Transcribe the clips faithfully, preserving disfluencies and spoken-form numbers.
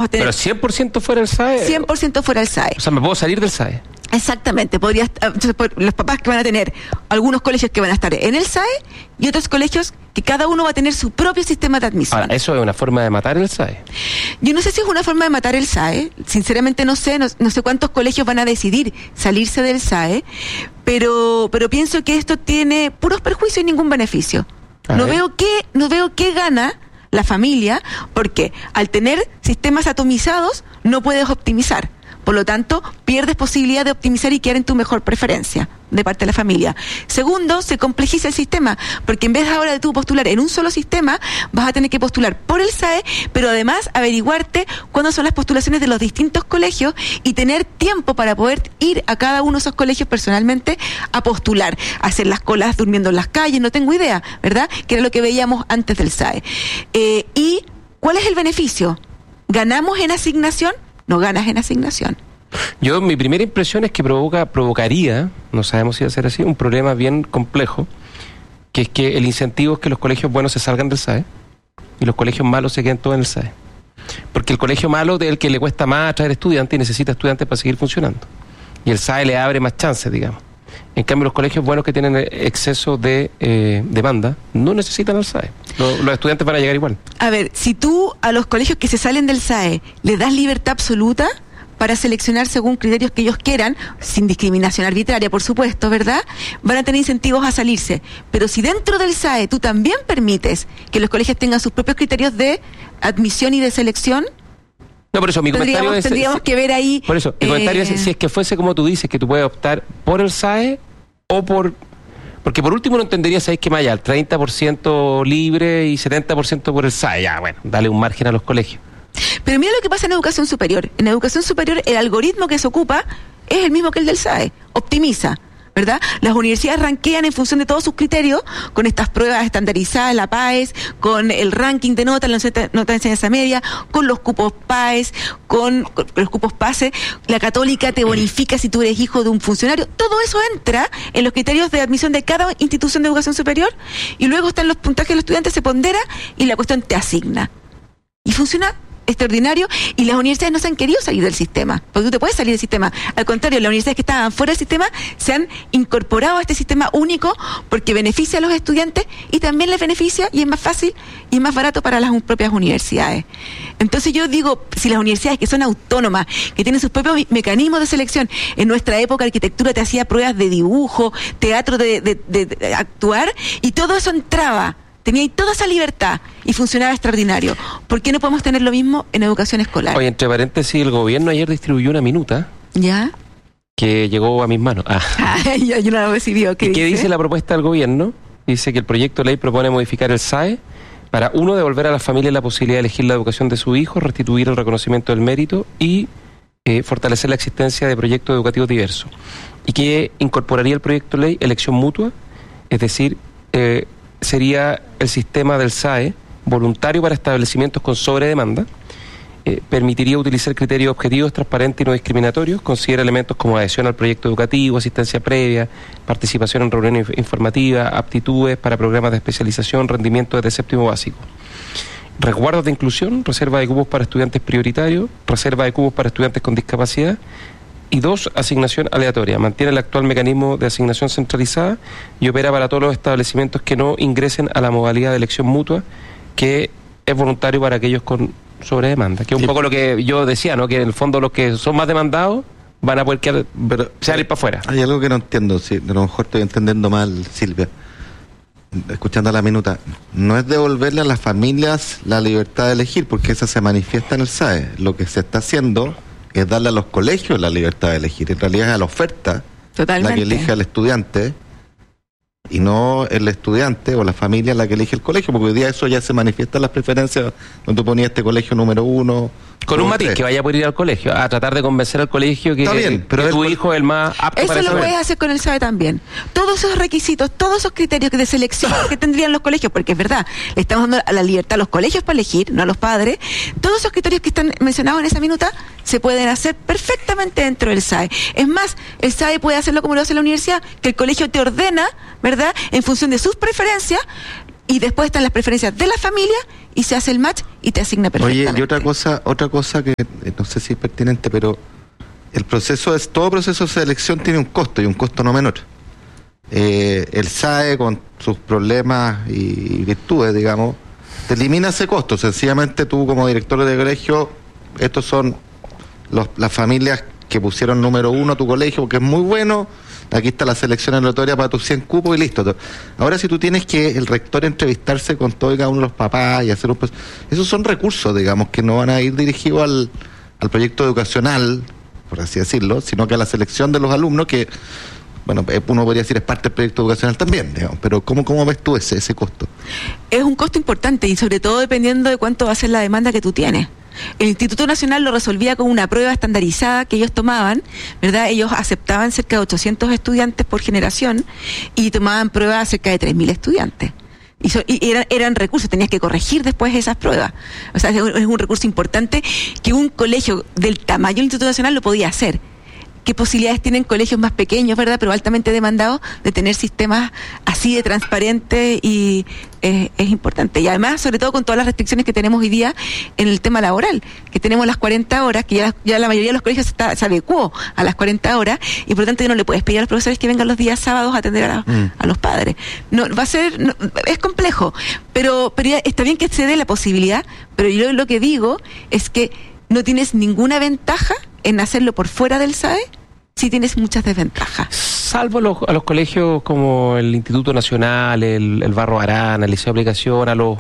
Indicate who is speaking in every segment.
Speaker 1: a tener...
Speaker 2: Pero cien por ciento fuera del S A E.
Speaker 1: cien por ciento fuera del S A E.
Speaker 2: O sea, me puedo salir del S A E.
Speaker 1: Exactamente, podría, los papás que van a tener algunos colegios que van a estar en el S A E y otros colegios que cada uno va a tener su propio sistema de admisión.
Speaker 2: Ahora, ¿eso es una forma de matar el S A E?
Speaker 1: Yo no sé si es una forma de matar el S A E, sinceramente no sé, no, no sé cuántos colegios van a decidir salirse del S A E, pero, pero pienso que esto tiene puros perjuicios y ningún beneficio. No veo qué, no veo qué gana la familia, porque al tener sistemas atomizados no puedes optimizar. Por lo tanto, pierdes posibilidad de optimizar y quedar en tu mejor preferencia de parte de la familia. Segundo, se complejiza el sistema, porque en vez ahora de tú postular en un solo sistema, vas a tener que postular por el S A E, pero además averiguarte cuándo son las postulaciones de los distintos colegios y tener tiempo para poder ir a cada uno de esos colegios personalmente a postular, hacer las colas durmiendo en las calles, no tengo idea, ¿verdad? Que era lo que veíamos antes del S A E. Eh, ¿Y cuál es el beneficio? ¿Ganamos en asignación? No ganas en asignación.
Speaker 2: Yo, mi primera impresión es que provoca, provocaría, no sabemos si va a ser así, un problema bien complejo, que es que el incentivo es que los colegios buenos se salgan del S A E y los colegios malos se queden todos en el S A E. Porque el colegio malo es el que le cuesta más atraer estudiantes y necesita estudiantes para seguir funcionando. Y el S A E le abre más chances, digamos. En cambio, los colegios buenos que tienen exceso de eh, demanda no necesitan el S A E. Los, los estudiantes van a llegar igual.
Speaker 1: A ver, si tú a los colegios que se salen del S A E le das libertad absoluta para seleccionar según criterios que ellos quieran, sin discriminación arbitraria, por supuesto, ¿verdad? Van a tener incentivos a salirse. Pero si dentro del S A E tú también permites que los colegios tengan sus propios criterios de admisión y de selección,
Speaker 2: no, por eso mi
Speaker 1: tendríamos,
Speaker 2: comentario es...
Speaker 1: tendríamos
Speaker 2: es,
Speaker 1: que ver ahí...
Speaker 2: Por eso, mi eh, comentario es, si es que fuese como tú dices, que tú puedes optar por el S A E o por... Porque por último no entendería, ¿sabéis que más allá? El treinta por ciento libre y setenta por ciento por el S A E. Ya, bueno, dale un margen a los colegios.
Speaker 1: Pero mira lo que pasa en educación superior. En educación superior el algoritmo que se ocupa es el mismo que el del S A E. Optimiza, ¿verdad? Las universidades rankean en función de todos sus criterios, con estas pruebas estandarizadas, la PAES, con el ranking de notas, la nota de enseñanza media, con los cupos PAES, con, con los cupos PASE. La Católica te bonifica si tú eres hijo de un funcionario. Todo eso entra en los criterios de admisión de cada institución de educación superior y luego están los puntajes de los estudiantes, se pondera y la cuestión te asigna. Y funciona extraordinario, y las universidades no se han querido salir del sistema, porque tú te puedes salir del sistema. Al contrario, las universidades que estaban fuera del sistema se han incorporado a este sistema único porque beneficia a los estudiantes y también les beneficia y es más fácil y es más barato para las propias universidades. Entonces yo digo, si las universidades que son autónomas, que tienen sus propios mecanismos de selección, en nuestra época arquitectura te hacía pruebas de dibujo, teatro de, de, de, de actuar, y todo eso entraba. Tenía ahí toda esa libertad y funcionaba extraordinario. ¿Por qué no podemos tener lo mismo en educación escolar?
Speaker 2: Oye, entre paréntesis, el gobierno ayer distribuyó una minuta.
Speaker 1: ¿Ya?
Speaker 2: Que llegó a mis manos. Ah.
Speaker 1: Ay, yo no la recibió. ¿Qué,
Speaker 2: ¿Y qué
Speaker 1: dice?
Speaker 2: dice la propuesta del gobierno? Dice que el proyecto de ley propone modificar el S A E para, uno, devolver a las familias la posibilidad de elegir la educación de su hijo, restituir el reconocimiento del mérito y eh, fortalecer la existencia de proyectos educativos diversos. Y que incorporaría el proyecto de ley elección mutua, es decir, eh, sería el sistema del S A E voluntario para establecimientos con sobredemanda, eh, permitiría utilizar criterios objetivos, transparentes y no discriminatorios, considera elementos como adhesión al proyecto educativo, asistencia previa, participación en reuniones informativas, aptitudes para programas de especialización, rendimiento desde séptimo básico, resguardos de inclusión, reserva de cupos para estudiantes prioritarios, reserva de cupos para estudiantes con discapacidad. Y dos, asignación aleatoria. Mantiene el actual mecanismo de asignación centralizada y opera para todos los establecimientos que no ingresen a la modalidad de elección mutua, que es voluntario para aquellos con sobredemanda. Que es un sí. poco lo que yo decía, ¿no? Que en el fondo los que son más demandados van a poder quedar, pero, salir para afuera.
Speaker 3: Hay algo que no entiendo, si a lo mejor estoy entendiendo mal, Silvia. Escuchando la minuta, no es devolverle a las familias la libertad de elegir, porque esa se manifiesta en el S A E. Lo que se está haciendo es darle a los colegios la libertad de elegir. En realidad es a la oferta
Speaker 1: Totalmente.
Speaker 3: La que elige al estudiante y no el estudiante o la familia la que elige el colegio, porque hoy día eso ya se manifiesta en las preferencias donde tú ponías este colegio número uno.
Speaker 2: Con un matiz, que vaya a poder ir al colegio, a tratar de convencer al colegio que,
Speaker 3: bien, pero
Speaker 2: que tu
Speaker 3: el,
Speaker 2: hijo es el más apto
Speaker 1: eso
Speaker 2: para
Speaker 1: lo
Speaker 2: saber.
Speaker 1: puedes hacer con el S A E también. Todos esos requisitos, todos esos criterios de selección que tendrían los colegios, porque es verdad, le estamos dando la libertad a los colegios para elegir, no a los padres. Todos esos criterios que están mencionados en esa minuta se pueden hacer perfectamente dentro del S A E. Es más, el S A E puede hacerlo como lo hace la universidad, que el colegio te ordena, ¿verdad?, en función de sus preferencias, y después están las preferencias de la familia y se hace el match y te asigna perfectamente.
Speaker 3: Oye, y otra cosa, otra cosa que eh, no sé si es pertinente, pero el proceso es, todo proceso de selección tiene un costo y un costo no menor. Eh, el S A E con sus problemas y virtudes, digamos, te elimina ese costo. Sencillamente tú como director de colegio, estos son los, las familias que pusieron número uno a tu colegio porque es muy bueno. Aquí está la selección aleatoria para tus cien cupos y listo. Ahora si tú tienes que el rector entrevistarse con todo y cada uno de los papás y hacer un... Esos son recursos, digamos, que no van a ir dirigidos al, al proyecto educacional, por así decirlo, sino que a la selección de los alumnos que, bueno, uno podría decir es parte del proyecto educacional también, digamos, pero ¿cómo, cómo ves tú ese, ese costo?
Speaker 1: Es un costo importante y sobre todo dependiendo de cuánto va a ser la demanda que tú tienes. El Instituto Nacional lo resolvía con una prueba estandarizada que ellos tomaban, ¿verdad? Ellos aceptaban cerca de ochocientos estudiantes por generación y tomaban pruebas a cerca de tres mil estudiantes. Y, so, y eran, eran recursos, tenías que corregir después esas pruebas. O sea, es un, es un recurso importante que un colegio del tamaño del Instituto Nacional lo podía hacer. ¿Qué posibilidades tienen colegios más pequeños, verdad, pero altamente demandados, de tener sistemas así de transparentes? Y eh, es importante. Y además, sobre todo con todas las restricciones que tenemos hoy día en el tema laboral, que tenemos las cuarenta horas, que ya, ya la mayoría de los colegios está, se adecuó a las cuarenta horas, y por lo tanto ya no le puedes pedir a los profesores que vengan los días sábados a atender a, la, mm. a los padres. No, va a ser, no, es complejo, pero, pero ya está bien que se dé la posibilidad, pero yo lo que digo es que no tienes ninguna ventaja en hacerlo por fuera del S A E, sí tienes muchas desventajas.
Speaker 2: Salvo los, a los colegios como el Instituto Nacional, el, el Barro Arana, el Liceo de Aplicación, a los,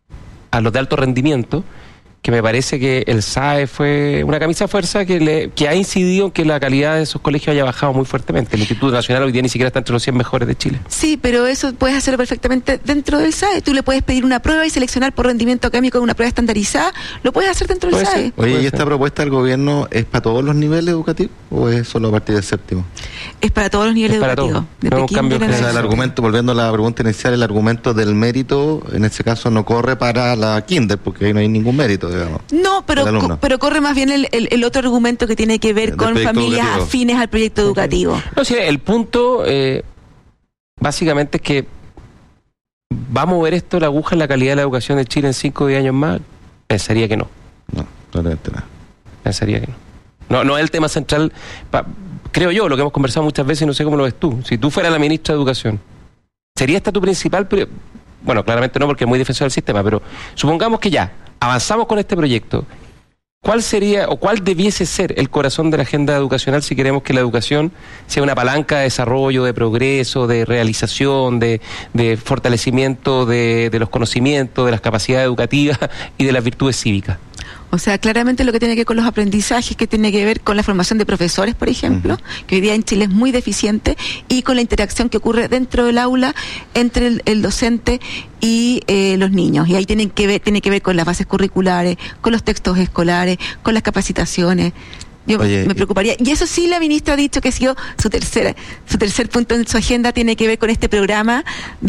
Speaker 2: a los de alto rendimiento, que me parece que el S A E fue una camisa de fuerza que, le, que ha incidido en que la calidad de esos colegios haya bajado muy fuertemente. El Instituto Nacional hoy día ni siquiera está entre los cien mejores de Chile.
Speaker 1: Sí, pero eso puedes hacerlo perfectamente dentro del S A E. Tú le puedes pedir una prueba y seleccionar por rendimiento académico una prueba estandarizada. Lo puedes hacer dentro del S A E.
Speaker 3: Oye, ¿y esta propuesta del gobierno es para todos los niveles educativos o es solo a partir del séptimo?
Speaker 1: Es para todos los niveles educativos.
Speaker 2: No, un cambio
Speaker 3: o sea, el argumento, volviendo a la pregunta inicial, el argumento del mérito, en este caso no corre para la kinder, porque ahí no hay ningún mérito, digamos.
Speaker 1: No, pero, co pero corre más bien el, el, el otro argumento que tiene que ver con familias educativo. afines al proyecto educativo.
Speaker 2: No, sí, el punto eh, básicamente es que ¿va a mover esto la aguja en la calidad de la educación de Chile en cinco o diez años más? Pensaría que no.
Speaker 3: No, probablemente no.
Speaker 2: Pensaría que no. No, no es el tema central, pa, creo yo, lo que hemos conversado muchas veces y no sé cómo lo ves tú. Si tú fueras la ministra de Educación, ¿sería esta tu principal? Bueno, claramente no, porque es muy defensor del sistema, pero supongamos que ya avanzamos con este proyecto. ¿Cuál sería o cuál debiese ser el corazón de la agenda educacional si queremos que la educación sea una palanca de desarrollo, de progreso, de realización, de, de fortalecimiento de, de los conocimientos, de las capacidades educativas y de las virtudes cívicas?
Speaker 1: O sea, claramente lo que tiene que ver con los aprendizajes, que tiene que ver con la formación de profesores, por ejemplo, uh-huh. que hoy día en Chile es muy deficiente, y con la interacción que ocurre dentro del aula entre el, el docente y eh, los niños. Y ahí tienen que ver, tiene que ver con las bases curriculares, con los textos escolares, con las capacitaciones. Yo Oye, me preocuparía. Y eso sí, la ministra ha dicho que ha sido su tercera, su tercer punto en su agenda, tiene que ver con este programa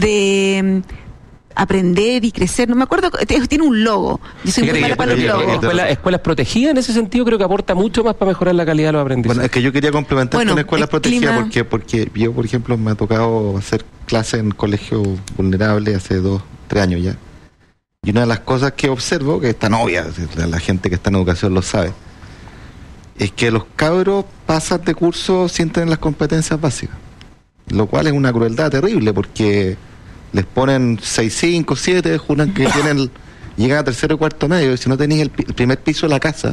Speaker 1: de aprender y crecer, no me acuerdo, tiene un logo. Yo soy muy mala para los logos.
Speaker 2: Escuelas, escuelas protegidas en ese sentido creo que aporta mucho más para mejorar la calidad de los aprendizajes.
Speaker 3: Bueno, es que yo quería complementar
Speaker 1: bueno,
Speaker 3: con escuelas protegidas clima... porque porque yo, por ejemplo, me ha tocado hacer clases en colegios vulnerables hace dos, tres años ya. Y una de las cosas que observo, que es tan obvia, la gente que está en educación lo sabe, es que los cabros pasan de curso sin tener las competencias básicas. Lo cual es una crueldad terrible porque les ponen seis, cinco, siete, juran que tienen, llegan a tercero y cuarto medio, y si no tenéis el, el primer piso de la casa,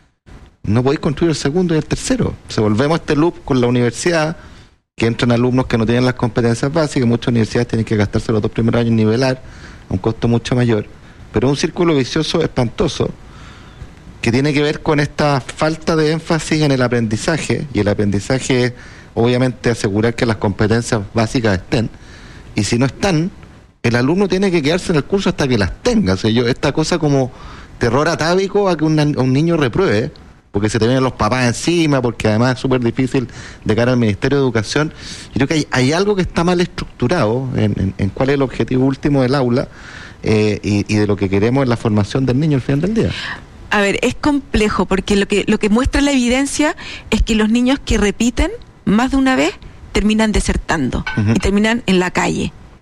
Speaker 3: no podéis construir el segundo y el tercero. Se volvemos a este loop con la universidad, que entran alumnos que no tienen las competencias básicas, muchas universidades tienen que gastarse los dos primeros años en nivelar, a un costo mucho mayor, pero es un círculo vicioso espantoso, que tiene que ver con esta falta de énfasis en el aprendizaje, y el aprendizaje es obviamente asegurar que las competencias básicas estén, y si no están, el alumno tiene que quedarse en el curso hasta que las tenga. O sea, yo, esta cosa como terror atávico a que una, un niño repruebe, porque se te vienen los papás encima, porque además es súper difícil de cara al Ministerio de Educación. Yo creo que hay, hay algo que está mal estructurado en, en, en cuál es el objetivo último del aula eh, y, y de lo que queremos en la formación del niño al final del día.
Speaker 1: A ver, es complejo, porque lo que, lo que muestra la evidencia es que los niños que repiten más de una vez terminan desertando uh-huh. y terminan en la calle.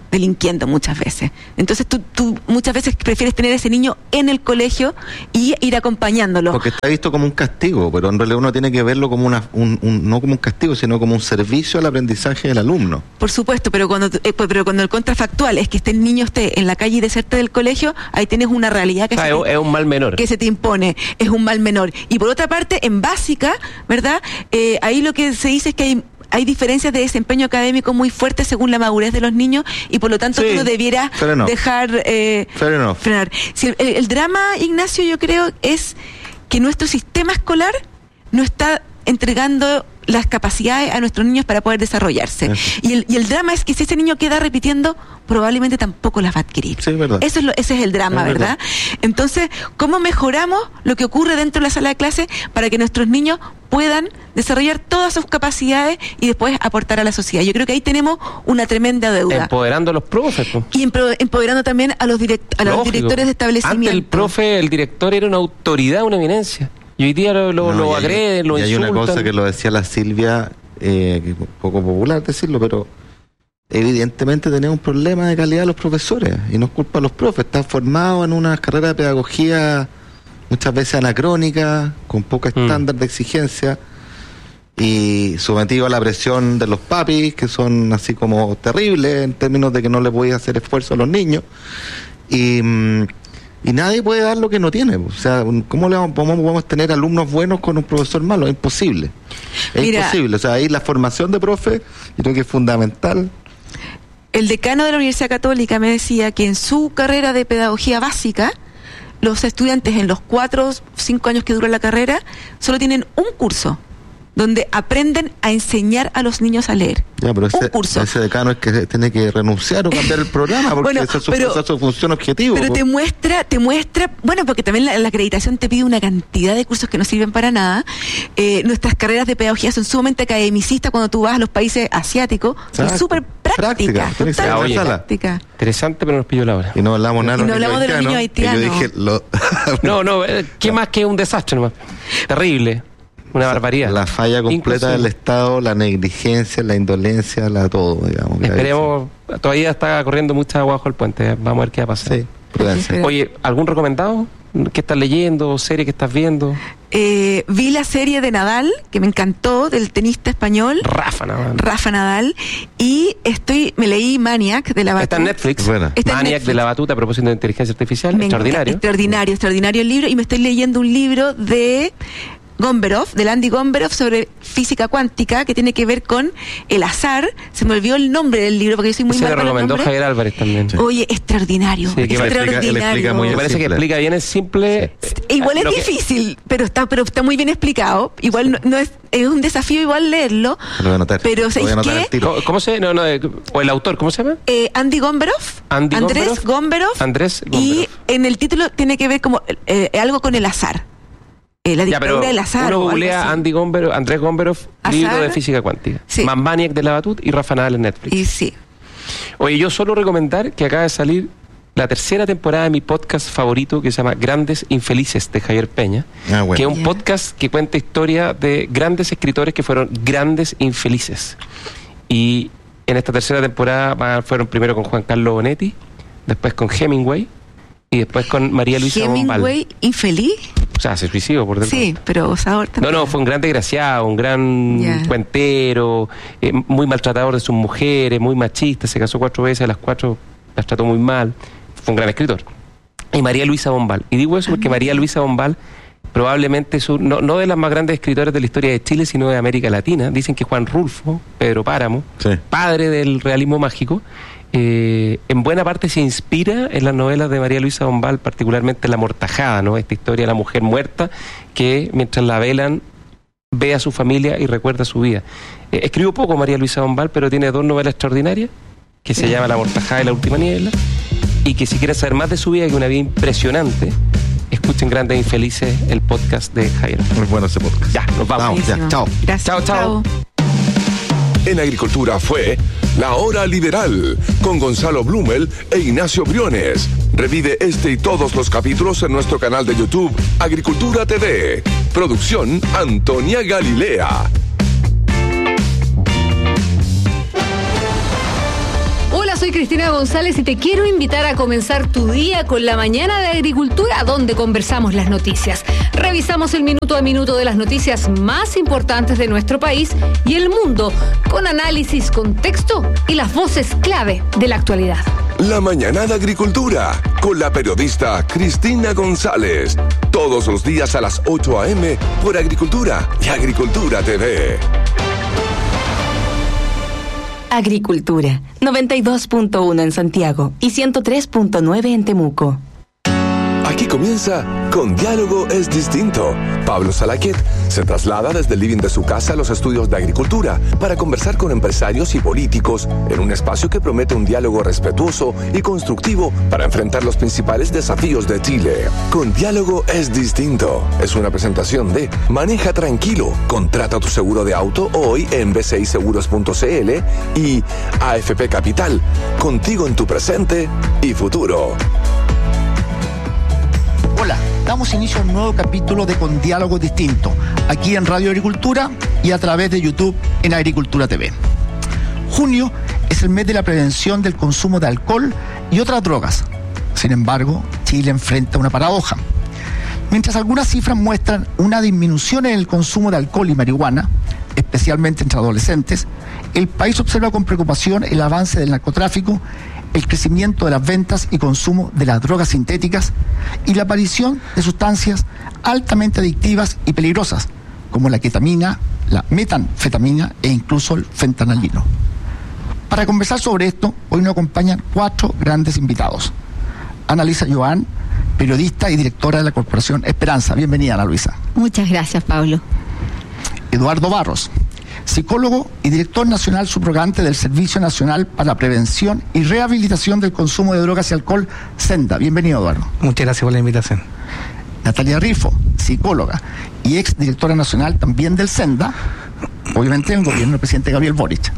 Speaker 1: delinquiendo muchas veces. Entonces tú, tú muchas veces prefieres tener a ese niño en el colegio y ir acompañándolo.
Speaker 3: Porque está visto como un castigo, pero en realidad uno tiene que verlo como una, un, un, no como un castigo, sino como un servicio al aprendizaje del alumno.
Speaker 1: Por supuesto, pero cuando eh, pero cuando el contrafactual es que este niño esté en la calle y deserte del colegio, ahí tienes una realidad que,
Speaker 2: o sea,
Speaker 1: se
Speaker 2: es,
Speaker 1: te,
Speaker 2: es un mal menor.
Speaker 1: que se te impone, es un mal menor. Y por otra parte, en básica, ¿verdad? Eh, ahí lo que se dice es que hay Hay diferencias de desempeño académico muy fuertes según la madurez de los niños y por lo tanto
Speaker 3: sí,
Speaker 1: tú no debieras dejar eh, frenar. Si el, el, el drama, Ignacio, yo creo es que nuestro sistema escolar no está entregando las capacidades a nuestros niños para poder desarrollarse. Sí. Y, el, y el drama es que si ese niño queda repitiendo, probablemente tampoco las va a adquirir.
Speaker 3: Sí, verdad.
Speaker 1: Eso es lo, ese es el drama, es ¿verdad? ¿verdad? Entonces, ¿cómo mejoramos lo que ocurre dentro de la sala de clase para que nuestros niños puedan desarrollar todas sus capacidades y después aportar a la sociedad? Yo creo que ahí tenemos una tremenda deuda.
Speaker 2: Empoderando a los profes. Pues.
Speaker 1: Y empoderando también a los, direct, a los directores de establecimiento.
Speaker 2: Antes el profe, el director era una autoridad, una eminencia. Y hoy día lo, lo, no, lo agreden, lo
Speaker 3: y
Speaker 2: insultan.
Speaker 3: Hay una cosa que lo decía la Silvia, eh, que es un poco popular decirlo, pero evidentemente tenemos un problema de calidad los profesores, y no es culpa de los profes. Están formados en una carrera de pedagogía muchas veces anacrónica, con poco estándar mm. de exigencia, y sometido a la presión de los papis, que son así como terribles en términos de que no les voy a hacer esfuerzo a los niños, y... Mm, Y nadie puede dar lo que no tiene. O sea, ¿cómo le vamos, cómo podemos tener alumnos buenos con un profesor malo? Es imposible. Es Mira, imposible. O sea, ahí la formación de profe, yo creo que es fundamental.
Speaker 1: El decano de la Universidad Católica me decía que en su carrera de pedagogía básica, los estudiantes en los cuatro o cinco años que dura la carrera, solo tienen un curso donde aprenden a enseñar a los niños a leer.
Speaker 3: Ya, pero ese,
Speaker 1: un curso.
Speaker 3: ese decano es que tiene que renunciar o cambiar el programa, porque bueno, esa, es su,
Speaker 1: pero,
Speaker 3: esa es su función objetivo.
Speaker 1: Pero te muestra, te muestra, bueno, porque también la, la acreditación te pide una cantidad de cursos que no sirven para nada. Eh, nuestras carreras de pedagogía son sumamente academicistas cuando tú vas a los países asiáticos, son súper prácticas.
Speaker 3: Práctica,
Speaker 2: Oye, práctica. Interesante, pero nos pilló la hora.
Speaker 3: Y no hablamos nada
Speaker 1: y no hablamos de los niños haitianos.
Speaker 3: Yo dije, lo...
Speaker 2: no, no, ¿qué más que un desastre nomás? Terrible. Una barbaridad.
Speaker 3: La falla completa Inclusive. del Estado, la negligencia, la indolencia, la todo, digamos.
Speaker 2: Esperemos, todavía está corriendo mucha agua bajo el puente, vamos a ver qué va a pasar.
Speaker 3: Sí, prudencia.
Speaker 2: Oye, ¿algún recomendado? ¿Qué estás leyendo? ¿Serie que estás viendo?
Speaker 1: Eh, vi la serie de Nadal, que me encantó, del tenista español.
Speaker 2: Rafa Nadal.
Speaker 1: Rafa Nadal. Y estoy, me leí Maniac de la Batuta.
Speaker 2: Está en Netflix.
Speaker 3: Buena.
Speaker 2: Está Maniac en Netflix. de la Batuta a propósito de inteligencia artificial.
Speaker 1: Me
Speaker 2: extraordinario.
Speaker 1: Encanta, extraordinario, extraordinario el libro. Y me estoy leyendo un libro de Gomberov, del Andy Gomberov, sobre física cuántica, que tiene que ver con el azar. Se me olvidó el nombre del libro porque yo soy muy
Speaker 2: mal
Speaker 1: con los nombres.
Speaker 2: Se lo recomendó Javier Álvarez también.
Speaker 1: Sí. Oye, extraordinario.
Speaker 2: Sí, que
Speaker 1: extraordinario.
Speaker 3: Él explica, él explica muy
Speaker 2: me parece
Speaker 3: simple.
Speaker 2: que explica bien, es simple.
Speaker 1: Sí. Igual es difícil, que... pero está pero está muy bien explicado. Igual no, no es es un desafío igual leerlo.
Speaker 3: Lo voy a anotar.
Speaker 1: Pero ¿sabes qué?
Speaker 2: ¿Cómo, ¿Cómo se no no o el autor, ¿cómo se llama?
Speaker 1: Eh, Andy Gomberov.
Speaker 2: Andy
Speaker 1: Andrés Gomberov.
Speaker 2: Andrés Gomberov.
Speaker 1: Y en el título tiene que ver como eh, algo con el azar. Eh, la dictadura del azar.
Speaker 2: Uno googlea Andy Gomberov, Andrés Gomberov, libro de física cuántica. Sí. Maniac de la Batuta y Rafa Nadal en Netflix.
Speaker 1: Y sí.
Speaker 2: Oye, yo solo recomendar que acaba de salir la tercera temporada de mi podcast favorito, que se llama Grandes Infelices, de Javier Peña,
Speaker 3: ah, bueno.
Speaker 2: que es un
Speaker 1: yeah.
Speaker 2: podcast que cuenta historia de grandes escritores que fueron grandes infelices. Y en esta tercera temporada fueron primero con Juan Carlos Bonetti, después con Hemingway y después con María Luisa Bombal.
Speaker 1: ¿Hemingway infeliz?
Speaker 2: O sea, se suicidó por dentro.
Speaker 1: Sí, pero Osador también.
Speaker 2: No, no, fue un gran desgraciado, un gran yeah. cuentero, eh, muy maltratador de sus mujeres, muy machista, se casó cuatro veces, a las cuatro las trató muy mal. Fue un gran escritor. Y María Luisa Bombal. Y digo eso porque ah, María Luisa Bombal probablemente es un, no, no de las más grandes escritoras de la historia de Chile, sino de América Latina. Dicen que Juan Rulfo, Pedro Páramo,
Speaker 3: sí.
Speaker 2: padre del realismo mágico, eh, en buena parte se inspira en las novelas de María Luisa Bombal, particularmente La Mortajada, ¿no? Esta historia de la mujer muerta que mientras la velan ve a su familia y recuerda su vida. Eh, escribió poco María Luisa Bombal, pero tiene dos novelas extraordinarias que se llama La Mortajada y La Última Niebla, y que si quieren saber más de su vida, que una vida impresionante, escuchen Grandes Infelices, el podcast de Javier.
Speaker 3: Muy bueno ese podcast.
Speaker 2: Ya, nos vamos.
Speaker 3: Ya, chao.
Speaker 1: Gracias.
Speaker 2: Chao, chao.
Speaker 4: En Agricultura fue La Hora Liberal con Gonzalo Blumel e Ignacio Briones. Revive este y todos los capítulos en nuestro canal de YouTube Agricultura T V. Producción Antonia Galilea.
Speaker 5: Hola, soy soy Cristina González y te quiero invitar a comenzar tu día con la mañana de agricultura, donde conversamos las noticias. Revisamos el minuto a minuto de las noticias más importantes de nuestro país y el mundo, con análisis, contexto y las voces clave de la actualidad.
Speaker 4: La mañana de agricultura, con la periodista Cristina González. Todos los días a las ocho a eme por Agricultura y Agricultura T V.
Speaker 6: Agricultura, noventa y dos punto uno en Santiago y ciento tres punto nueve en Temuco.
Speaker 4: Aquí comienza Con Diálogo es Distinto. Pablo Salaquet se traslada desde el living de su casa a los estudios de agricultura para conversar con empresarios y políticos en un espacio que promete un diálogo respetuoso y constructivo para enfrentar los principales desafíos de Chile. Con Diálogo es Distinto es una presentación de Maneja Tranquilo, contrata tu seguro de auto hoy en b c i seguros punto c l y A F P Capital, contigo en tu presente y futuro.
Speaker 7: Hola, damos inicio a un nuevo capítulo de Con Diálogo Distinto, aquí en Radio Agricultura y a través de YouTube en Agricultura T V. Junio es el mes de la prevención del consumo de alcohol y otras drogas. Sin embargo, Chile enfrenta una paradoja. Mientras algunas cifras muestran una disminución en el consumo de alcohol y marihuana, especialmente entre adolescentes, el país observa con preocupación el avance del narcotráfico, el crecimiento de las ventas y consumo de las drogas sintéticas y la aparición de sustancias altamente adictivas y peligrosas, como la ketamina, la metanfetamina e incluso el fentanilino. Para conversar sobre esto, hoy nos acompañan cuatro grandes invitados. Ana Luisa Joan, periodista y directora de la Corporación Esperanza. Bienvenida, Ana Luisa.
Speaker 8: Muchas gracias, Pablo.
Speaker 7: Eduardo Barros, psicólogo y director nacional subrogante del Servicio Nacional para la Prevención y Rehabilitación del Consumo de Drogas y Alcohol, SENDA. Bienvenido, Eduardo.
Speaker 9: Muchas gracias por la invitación.
Speaker 7: Natalia Rifo, psicóloga y ex directora nacional también del SENDA, obviamente en el gobierno del presidente Gabriel Boric.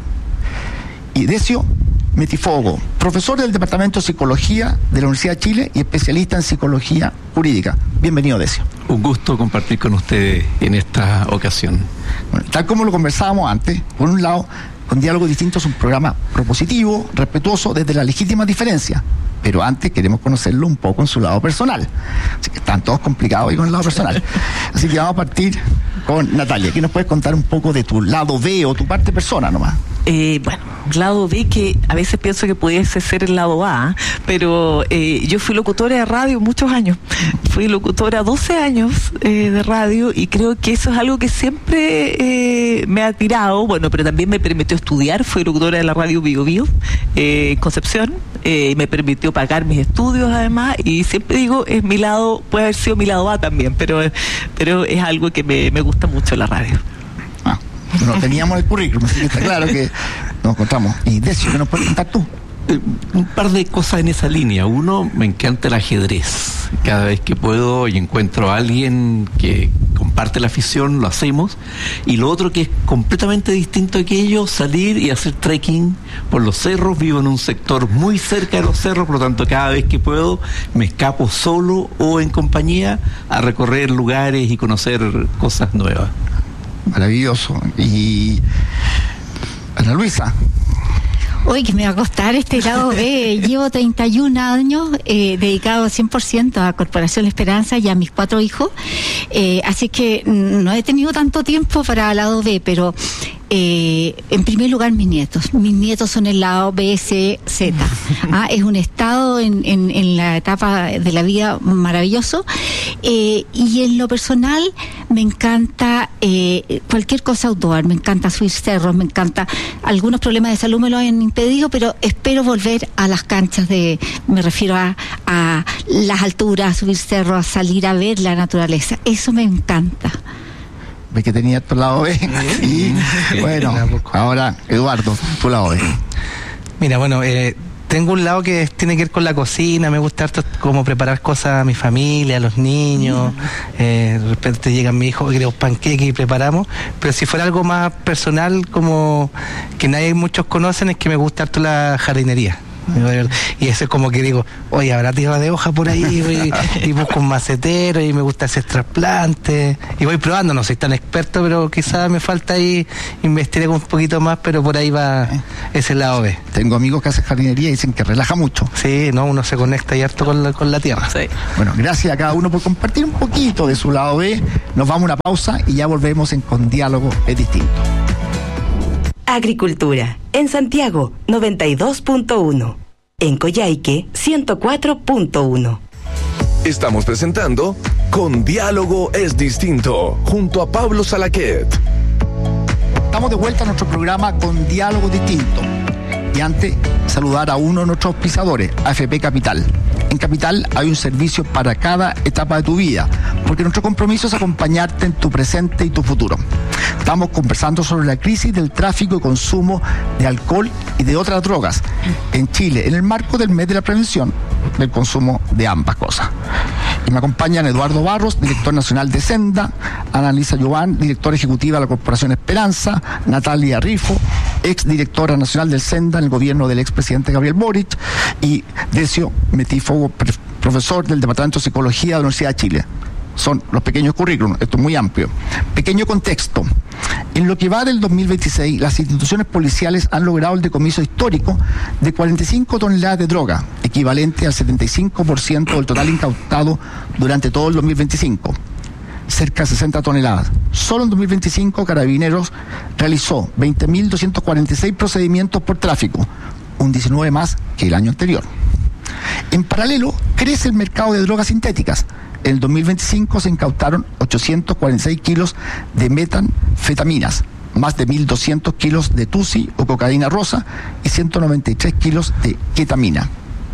Speaker 7: Y Decio Metifogo, profesor del Departamento de Psicología de la Universidad de Chile y especialista en psicología jurídica. Bienvenido, Decio.
Speaker 10: Un gusto compartir con ustedes en esta ocasión.
Speaker 7: Bueno, tal como lo conversábamos antes, por un lado, Con Diálogo Distinto es un programa propositivo, respetuoso desde la legítima diferencia, pero antes queremos conocerlo un poco en su lado personal. Así que están todos complicados ahí con el lado personal. Así que vamos a partir con Natalia. ¿Qué nos puedes contar un poco de tu lado B o tu parte persona nomás?
Speaker 11: Eh, bueno, lado B, que a veces pienso que pudiese ser el lado A, pero eh, yo fui locutora de radio muchos años. Fui locutora doce años eh, de radio y creo que eso es algo que siempre eh, me ha tirado, bueno, pero también me permitió estudiar. Fui locutora de la radio Bio Bio, eh, en Concepción, eh, me permitió pagar mis estudios además, y siempre digo, es mi lado, puede haber sido mi lado A también, pero, pero es algo que me, me gusta mucho la radio.
Speaker 7: Ah, no teníamos el currículum, así que está claro que nos encontramos. Y Decio, ¿qué nos puedes contar tú?
Speaker 10: Eh, un par de cosas en esa línea. Uno, me encanta el ajedrez. Cada vez que puedo y encuentro a alguien que comparte la afición, lo hacemos. Y lo otro, que es completamente distinto a aquello, salir y hacer trekking por los cerros. Vivo en un sector muy cerca de los cerros, por lo tanto cada vez que puedo me escapo solo o en compañía a recorrer lugares y conocer cosas nuevas.
Speaker 7: Maravilloso. Y Ana Luisa.
Speaker 8: Hoy que me va a costar este lado B. Llevo treinta y un años eh, dedicado cien por ciento a Corporación Esperanza y a mis cuatro hijos. Eh, así que no he tenido tanto tiempo para el lado B, pero eh, en primer lugar mis nietos. Mis nietos son el lado B, C, Z. Ah, es un estado en, en, en la etapa de la vida maravilloso. Eh, y en lo personal me encanta eh, cualquier cosa outdoor. Me encanta subir cerros, me encanta. Algunos problemas de salud me lo han impedido, pero espero volver a las canchas de, me refiero a, a las alturas, a subir cerros, a salir a ver la naturaleza. Eso me encanta.
Speaker 7: Ve que tenía tu lado B. Y bueno, ahora Eduardo, tu lado B.
Speaker 9: Mira, bueno, eh, tengo un lado que tiene que ver con la cocina. Me gusta harto como preparar cosas a mi familia, a los niños. Eh, de repente llegan mi hijo, queremos panqueques y preparamos. Pero si fuera algo más personal, como que nadie muchos conocen, es que me gusta harto la jardinería. Y eso es como que digo, oye, habrá tierra de hoja por ahí, y, y busco un macetero y me gusta hacer trasplantes. Y voy probando, no soy tan experto, pero quizás me falta ahí investigar un poquito más, pero por ahí va ese lado B.
Speaker 7: Tengo amigos que hacen jardinería y dicen que relaja mucho.
Speaker 9: Sí, no, uno se conecta y harto con la, con la tierra.
Speaker 11: Sí.
Speaker 7: Bueno, gracias a cada uno por compartir un poquito de su lado B. Nos vamos a una pausa y ya volvemos en Con Diálogo es Distinto.
Speaker 6: Agricultura, en Santiago, noventa y dos punto uno. En Coyhaique, ciento cuatro punto uno.
Speaker 4: Estamos presentando Con Diálogo es Distinto, junto a Pablo Salaquet.
Speaker 7: Estamos de vuelta a nuestro programa Con Diálogo Distinto. Y antes, saludar a uno de nuestros auspiciadores, A F P Capital. En Capital hay un servicio para cada etapa de tu vida, porque nuestro compromiso es acompañarte en tu presente y tu futuro. Estamos conversando sobre la crisis del tráfico y consumo de alcohol y de otras drogas en Chile, en el marco del mes de la prevención del consumo de ambas cosas. Y me acompañan Eduardo Barros, director nacional de Senda, Annalisa Giován, directora ejecutiva de la Corporación Esperanza, Natalia Rifo, ex directora nacional del Senda en el gobierno del expresidente Gabriel Boric, y Decio Metífogo, profesor del Departamento de Psicología de la Universidad de Chile. Son los pequeños currículums, esto es muy amplio. Pequeño contexto. En lo que va del dos mil veintiséis, las instituciones policiales han logrado el decomiso histórico de cuarenta y cinco toneladas de droga, equivalente al setenta y cinco por ciento del total incautado durante todo el dos mil veinticinco. Cerca de sesenta toneladas. Solo en dos mil veinticinco, Carabineros realizó veinte mil doscientos cuarenta y seis procedimientos por tráfico, un diecinueve más que el año anterior. En paralelo, crece el mercado de drogas sintéticas. En el dos mil veinticinco se incautaron ochocientos cuarenta y seis kilos de metanfetaminas, más de mil doscientos kilos de tusi o cocaína rosa y ciento noventa y tres kilos de ketamina.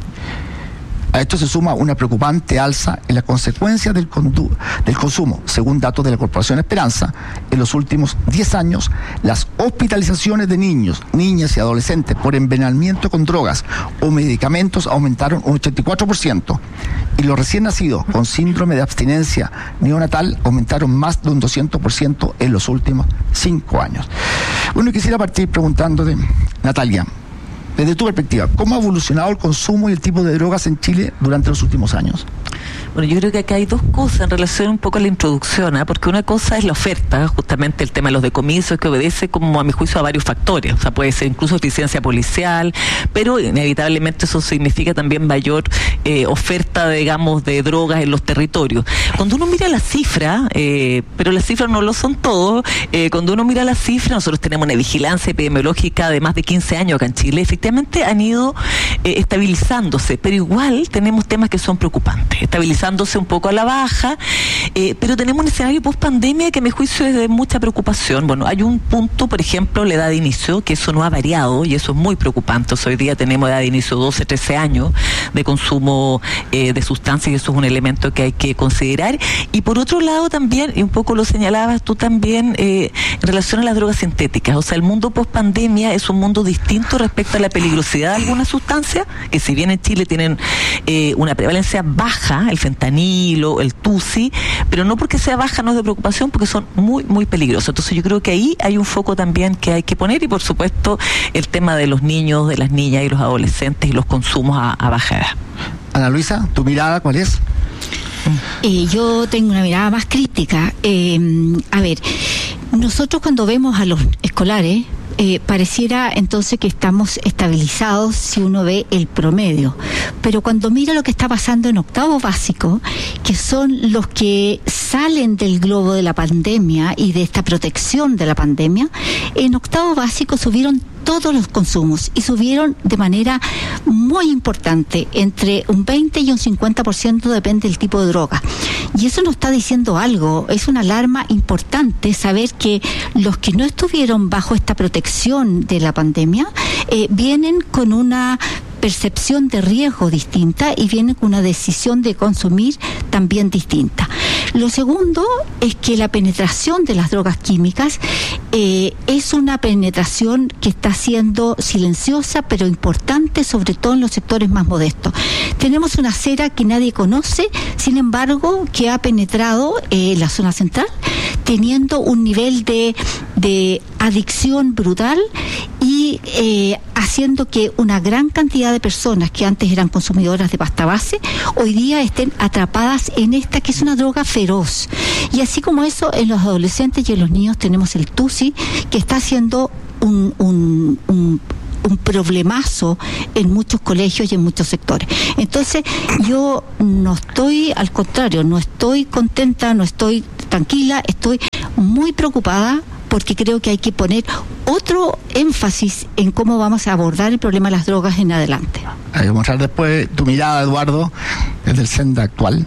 Speaker 7: A esto se suma una preocupante alza en las consecuencias del, condu- del consumo. Según datos de la Corporación Esperanza, en los últimos diez años, las hospitalizaciones de niños, niñas y adolescentes por envenenamiento con drogas o medicamentos aumentaron un ochenta y cuatro por ciento. Y los recién nacidos con síndrome de abstinencia neonatal aumentaron más de un doscientos por ciento en los últimos cinco años. Bueno, quisiera partir preguntándote, Natalia, desde tu perspectiva, ¿cómo ha evolucionado el consumo y el tipo de drogas en Chile durante los últimos años?
Speaker 11: Bueno, yo creo que acá hay dos cosas en relación un poco a la introducción, ¿eh? Porque una cosa es la oferta, justamente el tema de los decomisos, que obedece como a mi juicio a varios factores, o sea, puede ser incluso eficiencia policial, pero inevitablemente eso significa también mayor eh, oferta, digamos, de drogas en los territorios. Cuando uno mira la cifra, eh, pero las cifras no lo son todo, eh, cuando uno mira la cifra, nosotros tenemos una vigilancia epidemiológica de más de quince años acá en Chile, efectivamente han ido eh, estabilizándose, pero igual tenemos temas que son preocupantes, estabilizándose un poco a la baja, eh, pero tenemos un escenario post pandemia que a mi juicio es de mucha preocupación. Bueno, hay un punto, por ejemplo, la edad de inicio, que eso no ha variado y eso es muy preocupante. O sea, hoy día tenemos edad de inicio doce, trece años de consumo eh, de sustancias y eso es un elemento que hay que considerar. Y por otro lado también, y un poco lo señalabas tú también, eh, en relación a las drogas sintéticas, o sea, el mundo post pandemia es un mundo distinto respecto a la peligrosidad de algunas sustancias, que si bien en Chile tienen eh, una prevalencia baja, el fentanilo, el tusi, pero no porque sea baja no es de preocupación, porque son muy, muy peligrosos. Entonces yo creo que ahí hay un foco también que hay que poner y por supuesto el tema de los niños, de las niñas y los adolescentes y los consumos a, a baja edad.
Speaker 7: Ana Luisa, ¿tu mirada cuál es?
Speaker 8: Eh, yo tengo una mirada más crítica. Eh, a ver, nosotros cuando vemos a los escolares, Eh, pareciera entonces que estamos estabilizados si uno ve el promedio, pero cuando mira lo que está pasando en octavo básico, que son los que salen del globo de la pandemia y de esta protección de la pandemia, en octavo básico subieron todos los consumos y subieron de manera muy importante, entre un veinte y un cincuenta por ciento depende del tipo de droga. Y eso nos está diciendo algo, es una alarma importante saber que los que no estuvieron bajo esta protección de la pandemia eh, vienen con una percepción de riesgo distinta y vienen con una decisión de consumir también distinta. Lo segundo es que la penetración de las drogas químicas eh, es una penetración que está siendo silenciosa pero importante, sobre todo en los sectores más modestos. Tenemos una acera que nadie conoce, sin embargo, que ha penetrado eh, la zona central. teniendo un nivel de, de adicción brutal y eh, haciendo que una gran cantidad de personas que antes eran consumidoras de pasta base, hoy día estén atrapadas en esta que es una droga feroz. Y así como eso, en los adolescentes y en los niños tenemos el TUSI, que está haciendo un, un, un un problemazo en muchos colegios y en muchos sectores. Entonces, yo no estoy, al contrario, no estoy contenta, no estoy tranquila, estoy muy preocupada porque creo que hay que poner otro énfasis en cómo vamos a abordar el problema de las drogas en adelante.
Speaker 7: Hay que mostrar después tu mirada, Eduardo, desde el Senda actual.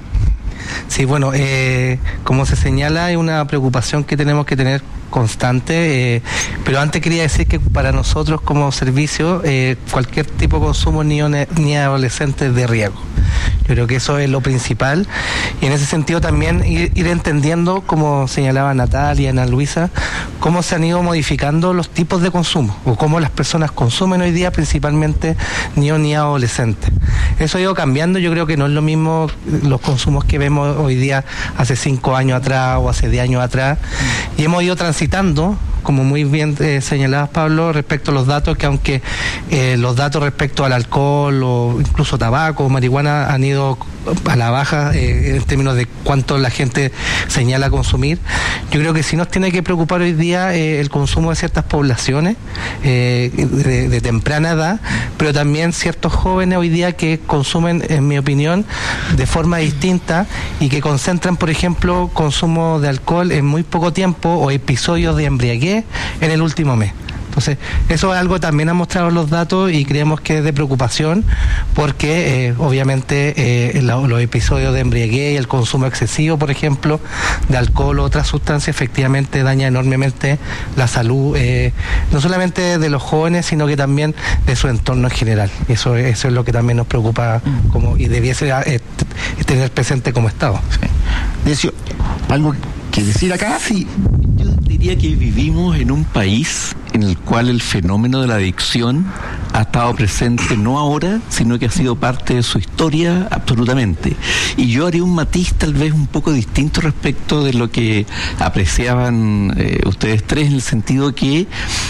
Speaker 9: Sí, bueno, eh, como se señala, hay una preocupación que tenemos que tener constante, eh, pero antes quería decir que para nosotros como servicio, eh, cualquier tipo de consumo ni, ni adolescente es de riesgo. Yo creo que eso es lo principal, y en ese sentido también ir, ir entendiendo, como señalaba Natalia, Ana Luisa, cómo se han ido modificando los tipos de consumo, o cómo las personas consumen hoy día, principalmente niños ni adolescentes. Eso ha ido cambiando. Yo creo que no es lo mismo los consumos que vemos hoy día hace cinco años atrás o hace diez años atrás, y hemos ido transitando, como muy bien eh, señalabas, Pablo, respecto a los datos, que aunque eh, los datos respecto al alcohol o incluso tabaco o marihuana han ido a la baja eh, en términos de cuánto la gente señala consumir, yo creo que sí nos tiene que preocupar hoy día eh, el consumo de ciertas poblaciones eh, de, de temprana edad, pero también ciertos jóvenes hoy día que consumen, en mi opinión, de forma distinta y que concentran, por ejemplo, consumo de alcohol en muy poco tiempo o episodios de embriaguez en el último mes. Entonces, eso es algo que también han mostrado los datos y creemos que es de preocupación, porque eh, obviamente eh, la, los episodios de embriaguez y el consumo excesivo, por ejemplo, de alcohol o otras sustancias, efectivamente daña enormemente la salud, eh, no solamente de los jóvenes, sino que también de su entorno en general. Eso, eso es lo que también nos preocupa como y debiese eh, tener presente como Estado.
Speaker 7: Sí. Decio, ¿algo que decir acá?
Speaker 10: Sí, yo diría que vivimos en un país en el cual el fenómeno de la adicción ha estado presente no ahora, sino que ha sido parte de su historia absolutamente. Y yo haría un matiz tal vez un poco distinto respecto de lo que apreciaban eh, ustedes tres, en el sentido que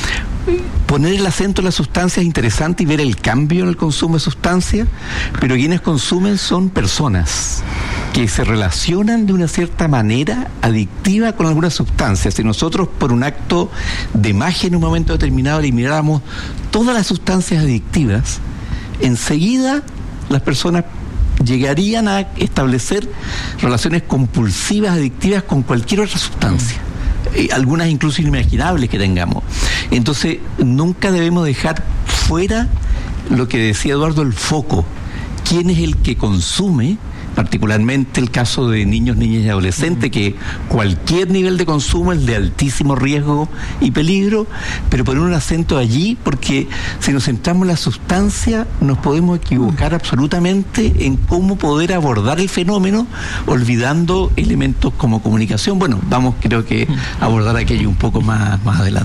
Speaker 10: poner el acento en la sustancia es interesante y ver el cambio en el consumo de sustancias, pero quienes consumen son personas que se relacionan de una cierta manera adictiva con alguna sustancia. Si nosotros por un acto de magia en un momento determinado elimináramos todas las sustancias adictivas, enseguida las personas llegarían a establecer relaciones compulsivas, adictivas con cualquier otra sustancia. Eh, algunas incluso inimaginables que tengamos. Entonces, nunca debemos dejar fuera lo que decía Eduardo, el foco. ¿Quién es el que consume? Particularmente el caso de niños, niñas y adolescentes, que cualquier nivel de consumo es de altísimo riesgo y peligro, pero poner un acento allí, porque si nos centramos en la sustancia nos podemos equivocar absolutamente en cómo poder abordar el fenómeno, olvidando elementos como comunicación. Bueno, vamos creo que a abordar aquello un poco más, más adelante.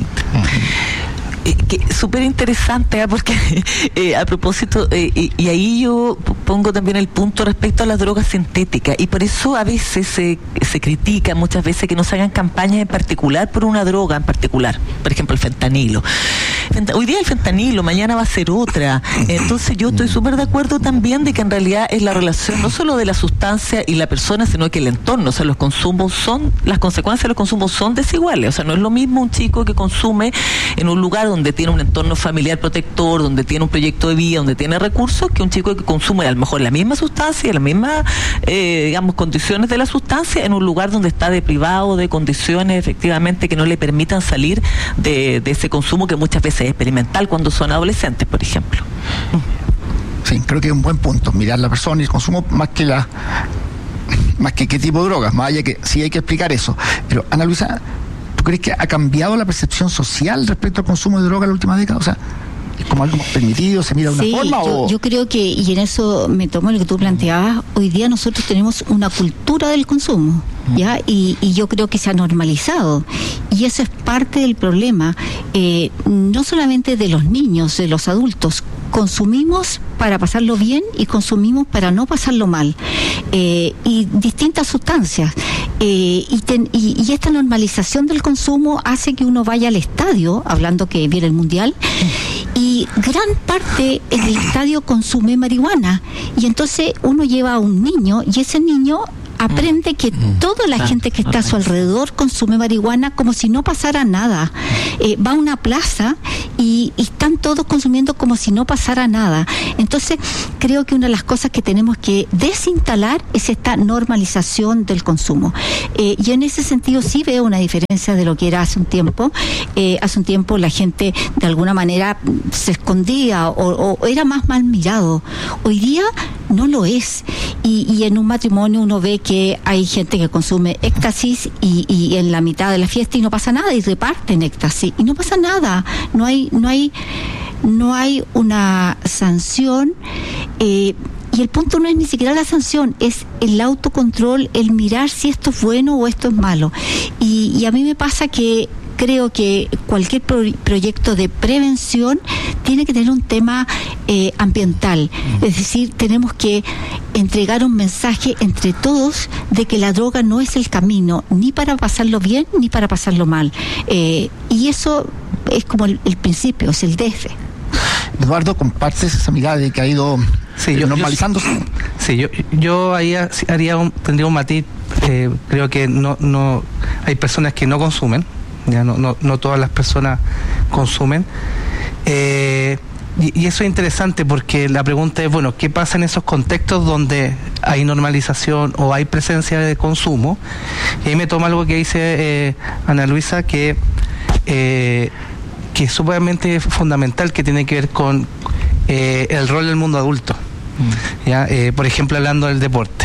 Speaker 11: Que súper interesante, ¿eh? Porque eh, a propósito, eh, y, y ahí yo pongo también el punto respecto a las drogas sintéticas, y por eso a veces se, se critica muchas veces que no se hagan campañas en particular por una droga en particular, por ejemplo el fentanilo. Hoy día el fentanilo, mañana va a ser otra. Entonces yo estoy súper de acuerdo también de que en realidad es la relación no solo de la sustancia y la persona, sino que el entorno. O sea, los consumos son, las consecuencias de los consumos son desiguales. O sea, no es lo mismo un chico que consume en un lugar donde tiene un entorno familiar protector, donde tiene un proyecto de vida, donde tiene recursos, que un chico que consume a lo mejor la misma sustancia, las mismas, eh, digamos, condiciones de la sustancia en un lugar donde está deprivado de condiciones efectivamente que no le permitan salir de, de ese consumo que muchas veces es experimental cuando son adolescentes, por ejemplo.
Speaker 7: Sí, creo que es un buen punto, mirar la persona y el consumo más que la más que qué tipo de drogas, más allá que sí hay que explicar eso. Pero Ana Luisa, ¿tú crees que ha cambiado la percepción social respecto al consumo de droga en la última década? O sea, ¿es como algo más permitido, se mira de una
Speaker 8: sí,
Speaker 7: forma?
Speaker 8: Yo,
Speaker 7: o...
Speaker 8: yo creo que, y en eso me tomo lo que tú planteabas, hoy día nosotros tenemos una cultura del consumo, ¿ya? Y, y yo creo que se ha normalizado. Y eso es parte del problema, eh, no solamente de los niños, de los adultos. Consumimos para pasarlo bien y consumimos para no pasarlo mal. Eh, y distintas sustancias. Eh, y, ten, y, y esta normalización del consumo hace que uno vaya al estadio, hablando que viene el mundial, y gran parte en el estadio consume marihuana. Y entonces uno lleva a un niño y ese niño aprende que toda la gente que está a su alrededor consume marihuana como si no pasara nada. Eh, va a una plaza y, y están todos consumiendo como si no pasara nada. Entonces, creo que una de las cosas que tenemos que desinstalar es esta normalización del consumo. Eh, y en ese sentido sí veo una diferencia de lo que era hace un tiempo. Eh, hace un tiempo la gente de alguna manera se escondía o, o era más mal mirado. Hoy día no lo es. Y, y en un matrimonio uno ve que hay gente que consume éxtasis y, y en la mitad de la fiesta y no pasa nada y reparten éxtasis y no pasa nada, no hay no hay no hay una sanción, eh, y el punto no es ni siquiera la sanción, es el autocontrol, el mirar si esto es bueno o esto es malo. Y, y a mí me pasa que creo que cualquier pro proyecto de prevención tiene que tener un tema eh, ambiental. Es decir, tenemos que entregar un mensaje entre todos de que la droga no es el camino, ni para pasarlo bien, ni para pasarlo mal. Eh, y eso es como el, el principio, es el D F.
Speaker 7: Eduardo, ¿compartes esa mirada de que ha ido
Speaker 9: sí,
Speaker 7: eh,
Speaker 9: yo,
Speaker 7: normalizándose?
Speaker 9: Yo, sí, yo, yo ahí haría un, tendría un matiz. Eh, creo que no, no hay personas que no consumen. Ya no, no, no todas las personas consumen. Eh, y, y eso es interesante porque la pregunta es, bueno, ¿qué pasa en esos contextos donde hay normalización o hay presencia de consumo? Y ahí me toma algo que dice eh, Ana Luisa, que, eh, que es sumamente fundamental, que tiene que ver con eh, el rol del mundo adulto. Mm. ¿Ya? Eh, por ejemplo, hablando del deporte.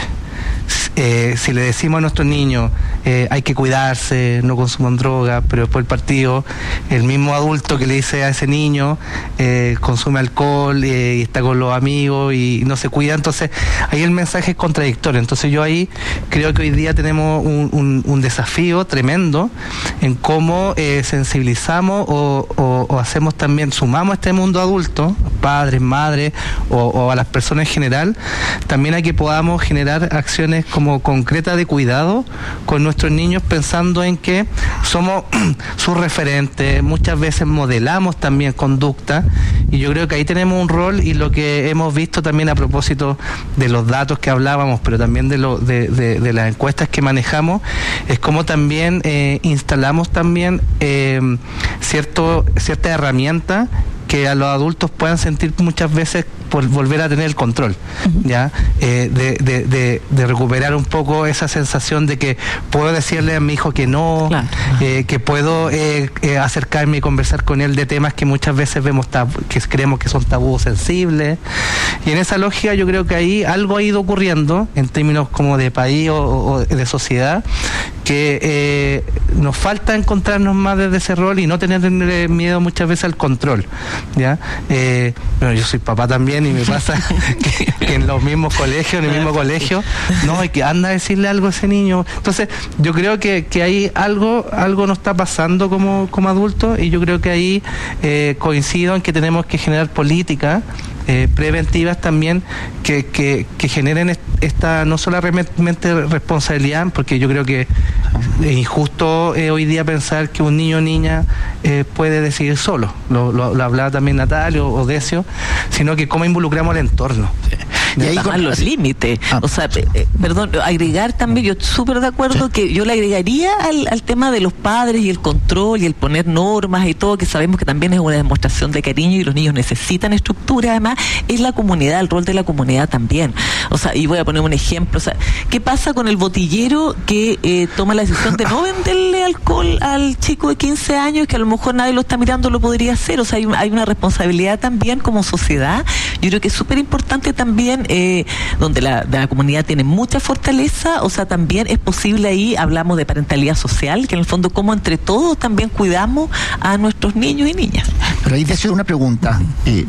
Speaker 9: Eh, si le decimos a nuestros niños eh, hay que cuidarse, no consuman droga, pero después el partido, el mismo adulto que le dice a ese niño eh, consume alcohol eh, y está con los amigos y no se cuida, entonces ahí el mensaje es contradictorio. Entonces yo ahí creo que hoy día tenemos un, un, un desafío tremendo en cómo eh, sensibilizamos o, o, o hacemos también, sumamos a este mundo adulto, padres, madres o, o a las personas en general, también a que podamos generar acciones como concretas de cuidado con nuestros niños, pensando en que somos sus referentes, muchas veces modelamos también conducta, y yo creo que ahí tenemos un rol, y lo que hemos visto también a propósito de los datos que hablábamos, pero también de, lo, de, de, de las encuestas que manejamos, es como también eh, instalamos también eh, cierto, cierta herramienta que a los adultos puedan sentir muchas veces por volver a tener el control, uh-huh. ya eh, de, de, de, de recuperar un poco esa sensación de que puedo decirle a mi hijo que no, claro. eh, que puedo eh, eh, acercarme y conversar con él de temas que muchas veces vemos tabú, que creemos que son tabús sensibles, y en esa lógica yo creo que ahí algo ha ido ocurriendo en términos como de país o, o de sociedad, que eh, nos falta encontrarnos más desde ese rol y no tener miedo muchas veces al control, ya eh, bueno, yo soy papá también y me pasa que, que en los mismos colegios, en el mismo colegio, no, hay que anda a decirle algo a ese niño. Entonces, yo creo que, que ahí algo, algo nos está pasando como, como adultos, y yo creo que ahí eh, coincido en que tenemos que generar políticas Eh, preventivas también que, que, que generen esta no solamente responsabilidad, porque yo creo que es injusto eh, hoy día pensar que un niño o niña eh, puede decidir solo, lo, lo, lo hablaba también Natalia o, o Decio, sino que cómo involucramos el entorno.
Speaker 11: Y ahí con los límites, ah. o sea, eh, perdón, agregar también, yo súper de acuerdo sí. que yo le agregaría al, al tema de los padres y el control y el poner normas y todo, que sabemos que también es una demostración de cariño y los niños necesitan estructura, además es la comunidad, el rol de la comunidad también. O sea, y voy a poner un ejemplo, o sea, ¿qué pasa con el botillero que eh, toma la decisión de no venderle alcohol al chico de quince años, que a lo mejor nadie lo está mirando, lo podría hacer? O sea, hay, hay una responsabilidad también como sociedad. Yo creo que es súper importante también, eh, donde la, la comunidad tiene mucha fortaleza, o sea, también es posible ahí, hablamos de parentalidad social, que en el fondo como entre todos también cuidamos a nuestros niños y niñas.
Speaker 7: Pero ahí te hago una pregunta. Eh,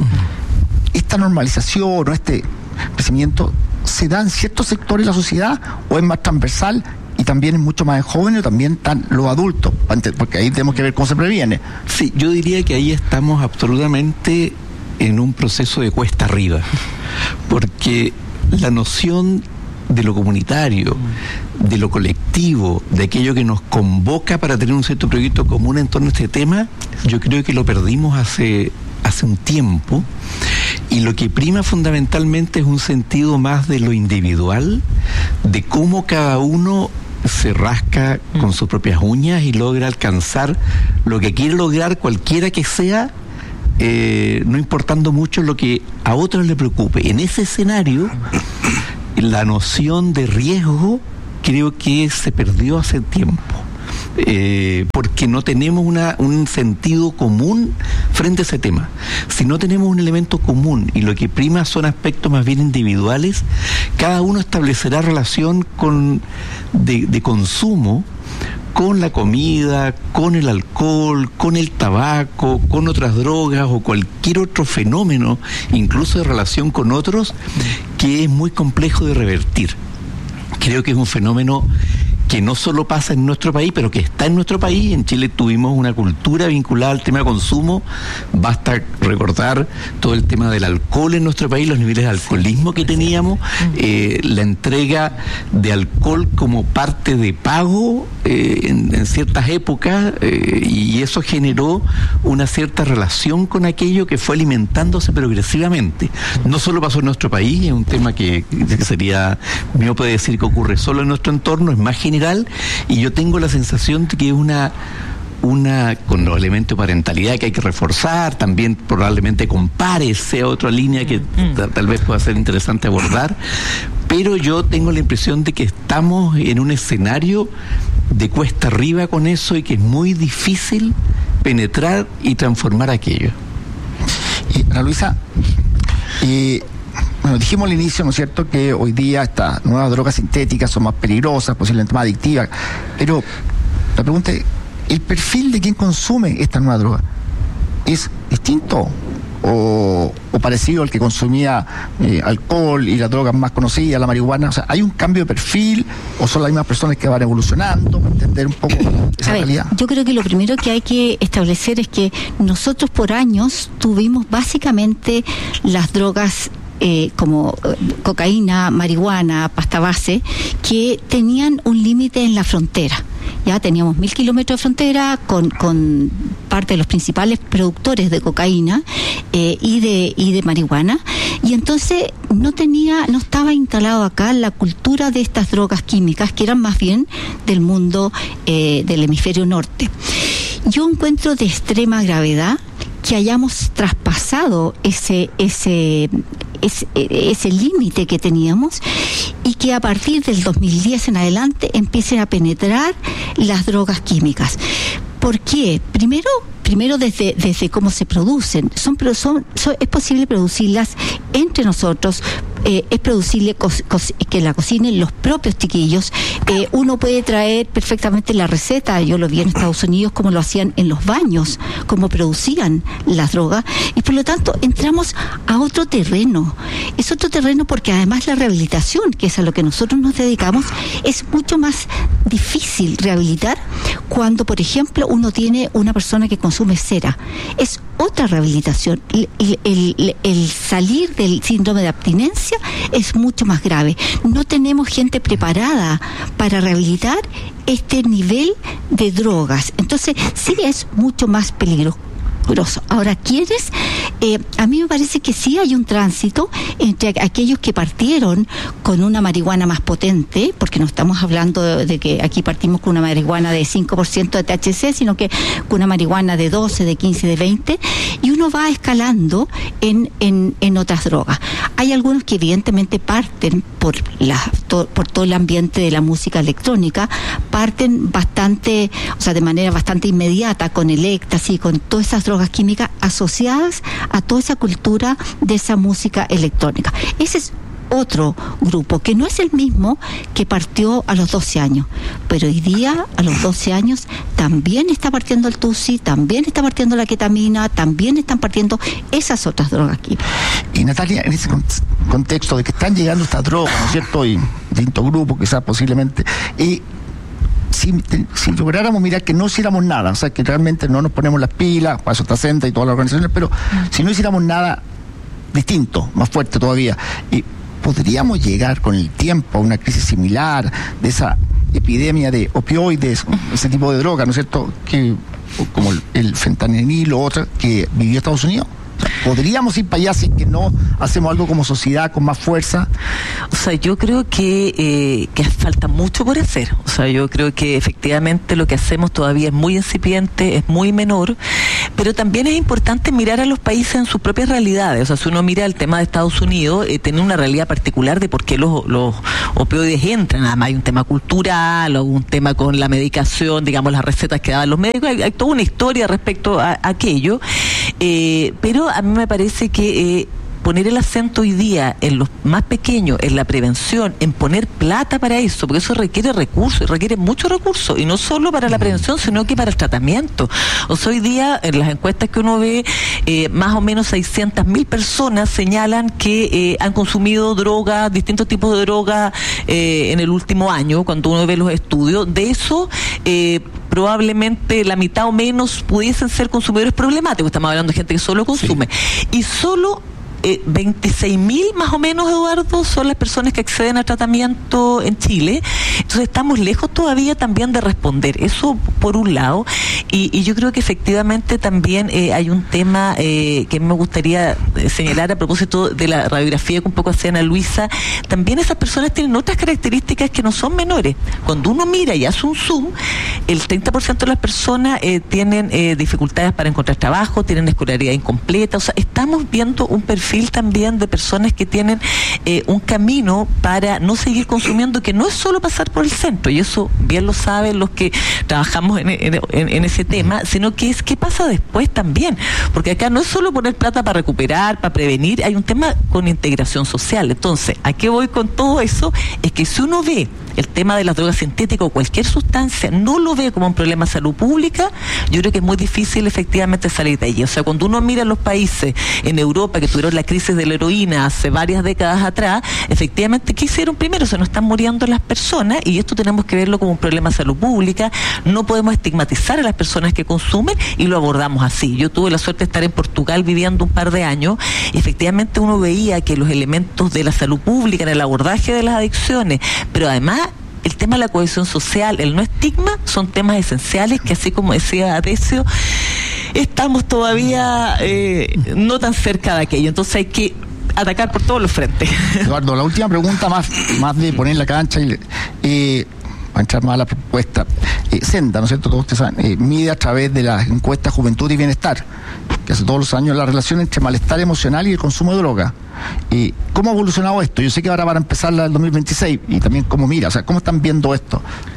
Speaker 7: ¿Esta normalización o este crecimiento se da en ciertos sectores de la sociedad o es más transversal y también es mucho más en jóvenes o también están los adultos? Porque ahí tenemos que ver cómo se previene.
Speaker 10: Sí, yo diría que ahí estamos absolutamente en un proceso de cuesta arriba, porque la noción de lo comunitario, de lo colectivo, de aquello que nos convoca para tener un cierto proyecto común en torno a este tema, yo creo que lo perdimos hace, hace un tiempo, y lo que prima fundamentalmente es un sentido más de lo individual, de cómo cada uno se rasca con sus propias uñas y logra alcanzar lo que quiere lograr, cualquiera que sea, eh, no importando mucho lo que a otros le preocupe. En ese escenario, la noción de riesgo creo que se perdió hace tiempo. Eh, porque no tenemos una, un sentido común frente a ese tema. Si no tenemos un elemento común y lo que prima son aspectos más bien individuales, cada uno establecerá relación con de, de consumo con la comida, con el alcohol, con el tabaco, con otras drogas o cualquier otro fenómeno, incluso de relación con otros, que es muy complejo de revertir. Creo que es un fenómeno que no solo pasa en nuestro país, pero que está en nuestro país. En Chile tuvimos una cultura vinculada al tema de consumo. Basta recordar todo el tema del alcohol en nuestro país, los niveles de alcoholismo que teníamos, eh, la entrega de alcohol como parte de pago eh, en, en ciertas épocas, eh, y eso generó una cierta relación con aquello que fue alimentándose progresivamente. No solo pasó en nuestro país, es un tema que, que sería miope decir que ocurre solo en nuestro entorno, es más general. Y yo tengo la sensación de que es una, una con los elementos de parentalidad que hay que reforzar, también probablemente con pares sea otra línea que mm. t- tal vez pueda ser interesante abordar, pero yo tengo la impresión de que estamos en un escenario de cuesta arriba con eso y que es muy difícil penetrar y transformar aquello.
Speaker 7: Y Ana Luisa, y bueno, dijimos al inicio, ¿no es cierto?, que hoy día estas nuevas drogas sintéticas son más peligrosas, posiblemente más adictivas, pero la pregunta es, ¿el perfil de quien consume esta nueva droga es distinto o, o parecido al que consumía eh, alcohol y las drogas más conocidas, la marihuana? O sea, ¿hay un cambio de perfil o son las mismas personas que van evolucionando? Para entender un poco esa
Speaker 8: A ver,
Speaker 7: realidad.
Speaker 8: yo creo que lo primero que hay que establecer es que nosotros por años tuvimos básicamente las drogas Eh, como eh, cocaína, marihuana, pasta base, que tenían un límite en la frontera. Ya teníamos mil kilómetros de frontera con, con parte de los principales productores de cocaína eh, y de y de marihuana, y entonces no tenía, no estaba instalado acá la cultura de estas drogas químicas, que eran más bien del mundo eh, del hemisferio norte. Yo encuentro de extrema gravedad que hayamos traspasado ese ese ese, ese límite que teníamos y que a partir del dos mil diez en adelante empiecen a penetrar las drogas químicas. ¿Por qué? Primero, primero desde desde cómo se producen. Son, son, son es posible producirlas entre nosotros. Eh, es producible co- co- que la cocinen los propios chiquillos. Eh, uno puede traer perfectamente la receta. Yo lo vi en Estados Unidos cómo lo hacían en los baños, cómo producían las drogas, y por lo tanto entramos a otro terreno. Es otro terreno porque además la rehabilitación, que es a lo que nosotros nos dedicamos, es mucho más difícil rehabilitar cuando, por ejemplo, uno tiene una persona que consume cera. Es otra rehabilitación. El, el, el, el salir del síndrome de abstinencia es mucho más grave. No tenemos gente preparada para rehabilitar este nivel de drogas. Entonces, sí es mucho más peligroso. Ahora, ¿quieres? Eh, a mí me parece que sí hay un tránsito entre aquellos que partieron con una marihuana más potente, porque no estamos hablando de, de que aquí partimos con una marihuana de cinco por ciento de T H C, sino que con una marihuana de doce, de quince, de veinte, y uno va escalando en, en, en otras drogas. Hay algunos que evidentemente parten por, la, to, por todo el ambiente de la música electrónica, parten bastante, o sea, de manera bastante inmediata con el éxtasis, con todas esas drogas drogas químicas asociadas a toda esa cultura de esa música electrónica. Ese es otro grupo, que no es el mismo que partió a los doce años, pero hoy día a los doce años también está partiendo el tusi, también está partiendo la ketamina, también están partiendo esas otras drogas químicas.
Speaker 7: Y Natalia, en ese contexto de que están llegando estas drogas, ¿no es cierto?, y distintos grupos quizás posiblemente, y Si, si lográramos mirar que no hiciéramos nada, o sea, que realmente no nos ponemos las pilas, para eso está Senta y todas las organizaciones, pero mm. si no hiciéramos nada distinto, más fuerte todavía, y ¿podríamos llegar con el tiempo a una crisis similar de esa epidemia de opioides, ese tipo de droga, ¿no es cierto?, que como el, el fentanilo o otra que vivió Estados Unidos? ¿Podríamos ir para allá si es que no hacemos algo como sociedad con más fuerza?
Speaker 11: O sea, yo creo que, eh, que falta mucho por hacer. O sea, yo creo que efectivamente lo que hacemos todavía es muy incipiente, es muy menor, pero también es importante mirar a los países en sus propias realidades. O sea, si uno mira el tema de Estados Unidos, eh, tiene una realidad particular de por qué los, los opioides entran. Además hay un tema cultural, o un tema con la medicación, digamos, las recetas que daban los médicos. Hay, hay toda una historia respecto a, a aquello, eh, pero a mí me parece que eh, poner el acento hoy día en los más pequeños, en la prevención, en poner plata para eso, porque eso requiere recursos, requiere muchos recursos, y no solo para la prevención, sino que para el tratamiento. O sea, hoy día, en las encuestas que uno ve, eh, más o menos seiscientas mil personas señalan que eh, han consumido drogas, distintos tipos de drogas eh, en el último año, cuando uno ve los estudios. De eso, eh, probablemente la mitad o menos pudiesen ser consumidores problemáticos. Estamos hablando de gente que solo consume. Sí. Y solo Eh, veintiséis mil más o menos, Eduardo, son las personas que acceden al tratamiento en Chile. Entonces estamos lejos todavía también de responder. Eso por un lado. Y, y yo creo que efectivamente también eh, hay un tema eh, que me gustaría señalar a propósito de la radiografía que un poco hacía Ana Luisa. También esas personas tienen otras características que no son menores. Cuando uno mira y hace un zoom, el treinta por ciento de las personas eh, tienen eh, dificultades para encontrar trabajo, tienen escolaridad incompleta. O sea, estamos viendo un perfil también de personas que tienen eh, un camino para no seguir consumiendo, que no es solo pasar por el centro, y eso bien lo saben los que trabajamos en, en, en, en ese tema, sino que es qué pasa después también, porque acá no es solo poner plata para recuperar, para prevenir, hay un tema con integración social. Entonces, ¿a qué voy con todo eso? Es que si uno ve el tema de las drogas sintéticas o cualquier sustancia, no lo ve como un problema de salud pública, yo creo que es muy difícil efectivamente salir de allí. O sea, cuando uno mira los países en Europa que tuvieron la crisis de la heroína hace varias décadas atrás, efectivamente, ¿qué hicieron primero? Se nos están muriendo las personas, y esto tenemos que verlo como un problema de salud pública. No podemos estigmatizar a las personas que consumen, y lo abordamos así. Yo tuve la suerte de estar en Portugal viviendo un par de años, y efectivamente uno veía que los elementos de la salud pública en el abordaje de las adicciones, pero además el tema de la cohesión social, el no estigma, son temas esenciales que, así como decía Decio, estamos todavía eh, no tan cerca de aquello. Entonces hay que atacar por todos los frentes.
Speaker 7: Eduardo, la última pregunta, más, más de poner la cancha y eh, a entrar más a la propuesta. Eh, Senda, ¿no es cierto? Todos ustedes saben, eh, mide a través de las encuestas Juventud y Bienestar, que hace todos los años, la relación entre malestar emocional y el consumo de droga. Eh, ¿Cómo ha evolucionado esto? Yo sé que ahora van a empezar la del dos mil veintiséis, y también cómo mira, o sea, ¿cómo están viendo esto?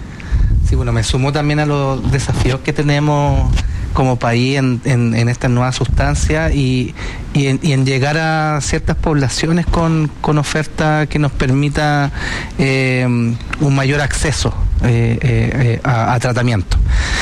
Speaker 9: Sí, bueno, me sumo también a los desafíos que tenemos como país en, en, en estas nuevas sustancias, y, y, en, y en llegar a ciertas poblaciones con, con oferta que nos permita eh, un mayor acceso eh, eh, a, a tratamiento.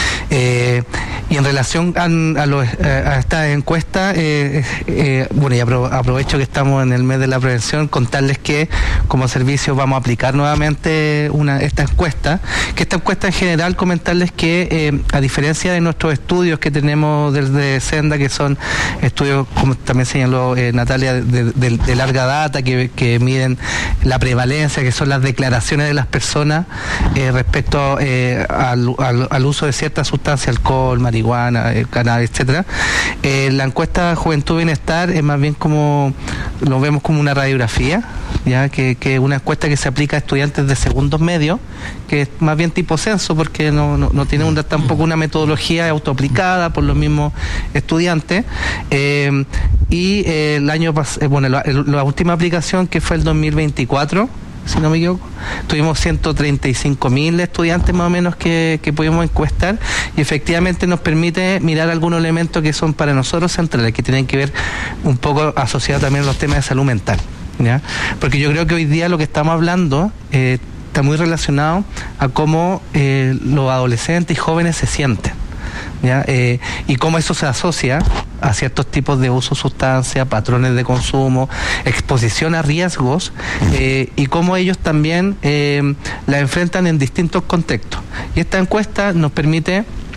Speaker 9: Eh, y en relación a, a, los, a esta encuesta, eh, eh, bueno, y apro aprovecho que estamos en el mes de la prevención, contarles que como servicio vamos a aplicar nuevamente una, esta encuesta, que esta encuesta en general, comentarles que eh, a diferencia de nuestros estudios que tenemos desde Senda, que son estudios, como también señaló eh, Natalia, de, de, de larga data, que, que miden la prevalencia, que son las declaraciones de las personas eh, respecto eh, al, al, al uso de ciertas sustancias, alcohol, marihuana, eh, cannabis, etcétera. Eh, la encuesta Juventud Bienestar es más bien como, lo vemos como una radiografía, ya que, que una encuesta que se aplica a estudiantes de segundos medios, que es más bien tipo censo, porque no, no, no tiene un, tampoco una metodología autoaplicada por los mismos estudiantes. Eh, y eh, el año pasado, eh, bueno, la, la última aplicación, que fue el dos mil veinticuatro, si no me equivoco, tuvimos ciento treinta y cinco mil estudiantes más o menos que, que pudimos encuestar, y efectivamente nos permite mirar algunos elementos que son para nosotros centrales, que tienen que ver un poco asociados también a los temas de salud mental, ¿ya? Porque yo creo que hoy día lo que estamos hablando eh, está muy relacionado a cómo eh, los adolescentes y jóvenes se sienten, ¿ya? Eh, y cómo eso se asocia a ciertos tipos de uso de sustancias, patrones de consumo, exposición a riesgos, eh, y cómo ellos también eh, la enfrentan en distintos contextos. Y esta encuesta nos permite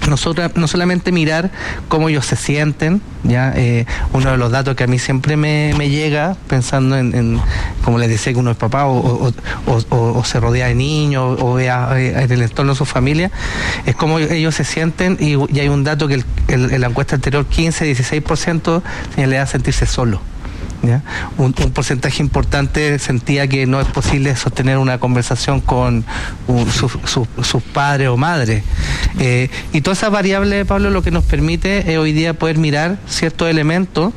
Speaker 9: nosotros no solamente mirar cómo ellos se sienten, ya eh, uno de los datos que a mí siempre me, me llega pensando en, en, como les decía, que uno es papá o, o, o, o, o se rodea de niños o vea en el entorno de su familia, es cómo ellos se sienten, y, y hay un dato que el, el, en la encuesta anterior quince a dieciséis por ciento le da sentirse solo. ¿Ya? Un, un porcentaje importante sentía que no es posible sostener una conversación con un, sus su, su padres o madres. Eh, y todas esas variables, Pablo, lo que nos permite es hoy día poder mirar ciertos elementos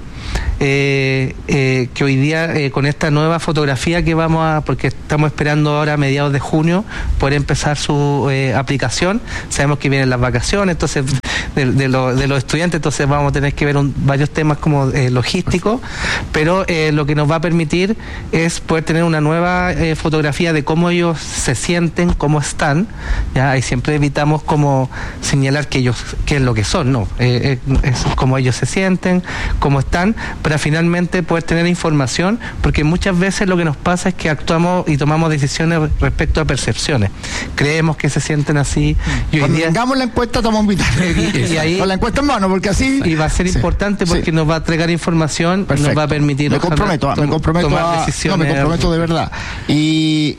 Speaker 9: Eh, eh, que hoy día eh, con esta nueva fotografía que vamos a, porque estamos esperando ahora a mediados de junio poder empezar su eh, aplicación. Sabemos que vienen las vacaciones, entonces de, de, lo, de los estudiantes, entonces vamos a tener que ver un, varios temas como eh, logísticos, pero eh, lo que nos va a permitir es poder tener una nueva eh, fotografía de cómo ellos se sienten, cómo están, ya, y siempre evitamos como señalar que ellos, qué es lo que son, no, eh, eh, es cómo ellos se sienten, cómo están, para finalmente poder tener información, porque muchas veces lo que nos pasa es que actuamos y tomamos decisiones respecto a percepciones. Creemos que se sienten así. Y
Speaker 7: Cuando
Speaker 9: hoy día,
Speaker 7: tengamos la encuesta, estamos invitados.
Speaker 9: y, y ahí,
Speaker 7: con la encuesta en mano, porque así...
Speaker 9: Y va a ser
Speaker 7: sí,
Speaker 9: importante porque
Speaker 7: sí.
Speaker 9: nos va a entregar información,
Speaker 7: Perfecto.
Speaker 9: nos va a permitir...
Speaker 7: Me comprometo,
Speaker 9: tom-
Speaker 7: me comprometo
Speaker 9: tomar
Speaker 7: a,
Speaker 9: decisiones.
Speaker 7: No, me comprometo de verdad. Y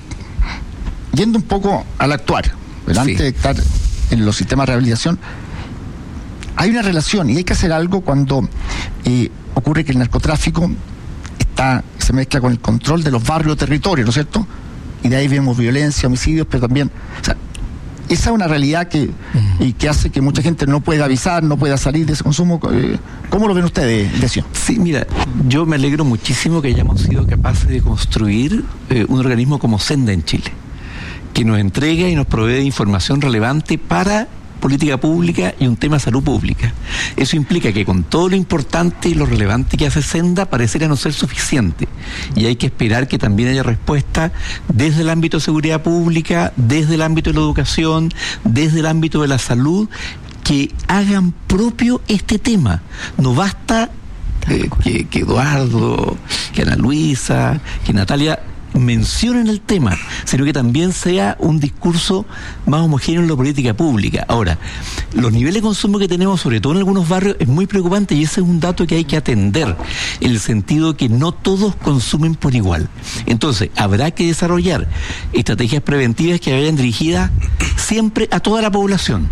Speaker 7: yendo un poco al actuar, ¿verdad?
Speaker 9: Sí.
Speaker 7: Antes de estar en los sistemas de rehabilitación, hay una relación y hay que hacer algo cuando eh, ocurre que el narcotráfico está, se mezcla con el control de los barrios o territorios, ¿no es cierto? Y de ahí vemos violencia, homicidios, pero también... O sea, esa es una realidad que, uh-huh. y que hace que mucha gente no pueda avisar, no pueda salir de ese consumo. ¿Cómo lo ven ustedes, Decio?
Speaker 10: Sí, mira, yo me alegro muchísimo que hayamos sido capaces de construir eh, un organismo como Senda en Chile, que nos entrega y nos provee de información relevante para política pública y un tema de salud pública. Eso implica que con todo lo importante y lo relevante que hace Senda pareciera no ser suficiente, y hay que esperar que también haya respuesta desde el ámbito de seguridad pública, desde el ámbito de la educación, desde el ámbito de la salud, que hagan propio este tema. No basta eh, que, que Eduardo, que Ana Luisa, que Natalia mencionen el tema, sino que también sea un discurso más homogéneo en la política pública. Ahora, los niveles de consumo que tenemos, sobre todo en algunos barrios, es muy preocupante, y ese es un dato que hay que atender, en el sentido que no todos consumen por igual. Entonces, habrá que desarrollar estrategias preventivas que vayan dirigidas siempre a toda la población.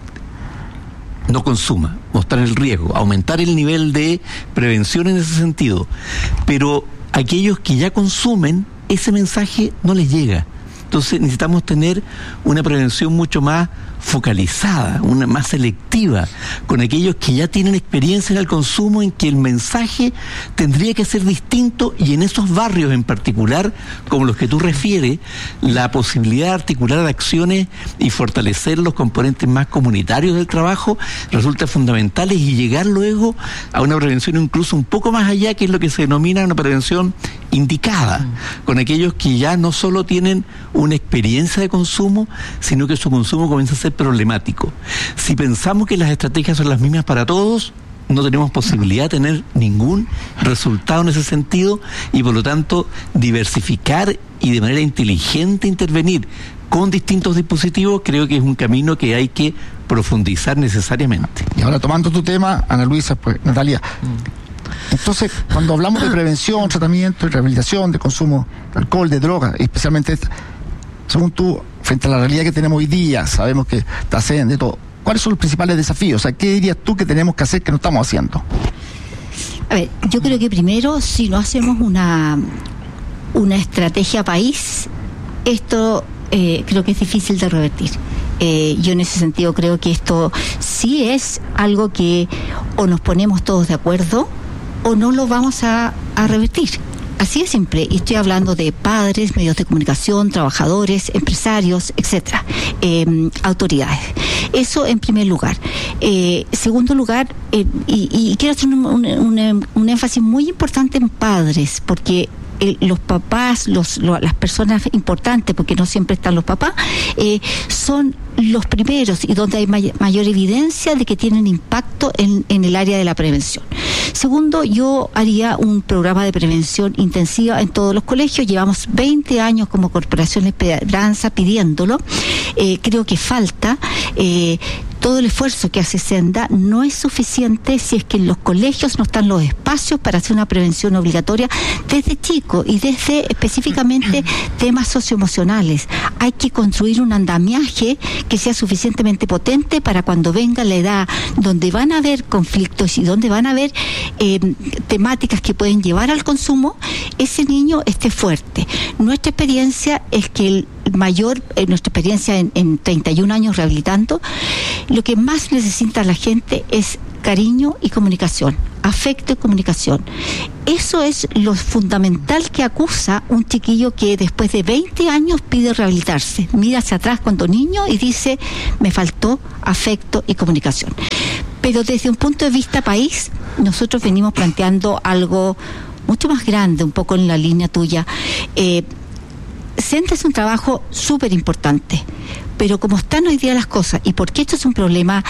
Speaker 10: No consuma, mostrar el riesgo, aumentar el nivel de prevención en ese sentido. Pero aquellos que ya consumen, ese mensaje no les llega. Entonces necesitamos tener una prevención mucho más focalizada, una más selectiva, con aquellos que ya tienen experiencia en el consumo, en que el mensaje tendría que ser distinto, y en esos barrios en particular, como los que tú refieres, la posibilidad de articular acciones y fortalecer los componentes más comunitarios del trabajo resulta fundamental, y llegar luego a una prevención incluso un poco más allá, que es lo que se denomina una prevención indicada, mm. con aquellos que ya no solo tienen una experiencia de consumo, sino que su consumo comienza a ser problemático. Si pensamos que las estrategias son las mismas para todos, no tenemos posibilidad de tener ningún resultado en ese sentido, y por lo tanto diversificar y de manera inteligente intervenir con distintos dispositivos creo que es un camino que hay que profundizar necesariamente.
Speaker 7: Y ahora, tomando tu tema, Ana Luisa, pues Natalia, entonces cuando hablamos de prevención, tratamiento y rehabilitación de consumo de alcohol, de droga, especialmente esta, según tú, frente a la realidad que tenemos hoy día, sabemos que está de todo, ¿cuáles son los principales desafíos? O sea, ¿qué dirías tú que tenemos que hacer que no estamos haciendo?
Speaker 8: A ver, yo creo que primero, si no hacemos una, una estrategia país, esto eh, creo que es difícil de revertir. Eh, yo en ese sentido creo que esto sí es algo que o nos ponemos todos de acuerdo o no lo vamos a, a revertir. Así de simple, y estoy hablando de padres, medios de comunicación, trabajadores, empresarios, etcétera, eh, autoridades. Eso en primer lugar. Eh, segundo lugar, eh, y, y quiero hacer un, un, un, un énfasis muy importante en padres, porque el, los papás, los, lo, las personas importantes, porque no siempre están los papás, eh, son los primeros y donde hay may, mayor evidencia de que tienen impacto en, en el área de la prevención. Segundo, yo haría un programa de prevención intensiva en todos los colegios. Llevamos veinte años como Corporación Esperanza pidiéndolo. Eh, creo que falta. Eh, todo el esfuerzo que hace Senda no es suficiente si es que en los colegios no están los espacios para hacer una prevención obligatoria desde chico y desde específicamente temas socioemocionales. Hay que construir un andamiaje que sea suficientemente potente para cuando venga la edad donde van a haber conflictos y donde van a haber eh, temáticas que pueden llevar al consumo, ese niño esté fuerte. Nuestra experiencia es que el mayor, eh, nuestra experiencia en, en treinta y un años rehabilitando, lo que más necesita la gente es cariño y comunicación, afecto y comunicación. Eso es lo fundamental que acusa un chiquillo que después de veinte años pide rehabilitarse. Mira hacia atrás cuando niño y dice, me faltó afecto y comunicación. Pero desde un punto de vista país, nosotros venimos planteando algo mucho más grande, un poco en la línea tuya. Eh, Senda es un trabajo súper importante, pero como están hoy día las cosas, y porque esto es un problema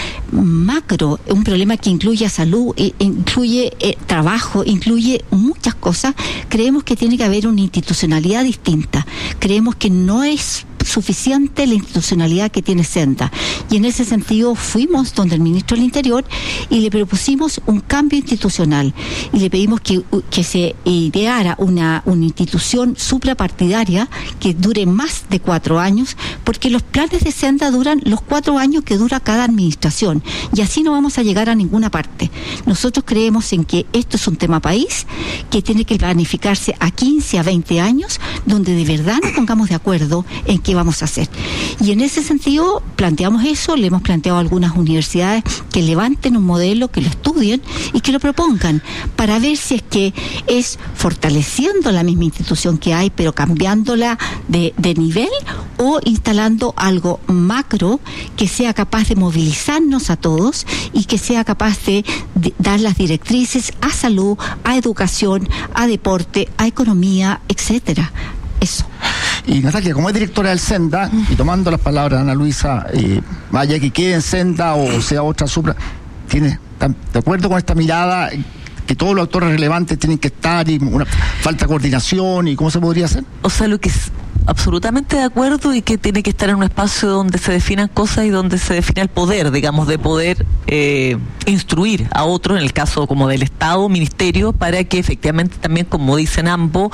Speaker 8: macro, un problema que incluye salud, incluye eh, trabajo, incluye muchas cosas, creemos que tiene que haber una institucionalidad distinta. Creemos que no es suficiente la institucionalidad que tiene Senda, y en ese sentido fuimos donde el ministro del Interior y le propusimos un cambio institucional y le pedimos que, que se ideara una, una institución suprapartidaria que dure más de cuatro años, porque los planes de Senda duran los cuatro años que dura cada administración, y así no vamos a llegar a ninguna parte. Nosotros creemos en que esto es un tema país que tiene que planificarse a quince a veinte años, donde de verdad nos pongamos de acuerdo en qué vamos a hacer. Y en ese sentido planteamos eso, le hemos planteado a algunas universidades que levanten un modelo, que lo estudien y que lo propongan, para ver si es que es fortaleciendo la misma institución que hay, pero cambiándola de, de nivel, o instalando algo macro que sea capaz de movilizarnos a todos y que sea capaz de, de dar las directrices a salud, a educación, a deporte, a economía, etcétera. Eso.
Speaker 7: Y Natalia, como es directora del Senda, y tomando las palabras de Ana Luisa, eh, vaya que quede en Senda o sea otra supra, ¿tiene, de acuerdo con esta mirada que todos los actores relevantes tienen que estar y una falta de coordinación y cómo se podría hacer?
Speaker 11: O sea, lo que es absolutamente de acuerdo, y que tiene que estar en un espacio donde se definan cosas y donde se defina el poder, digamos, de poder eh, instruir a otros, en el caso como del Estado, ministerio, para que efectivamente también, como dicen ambos,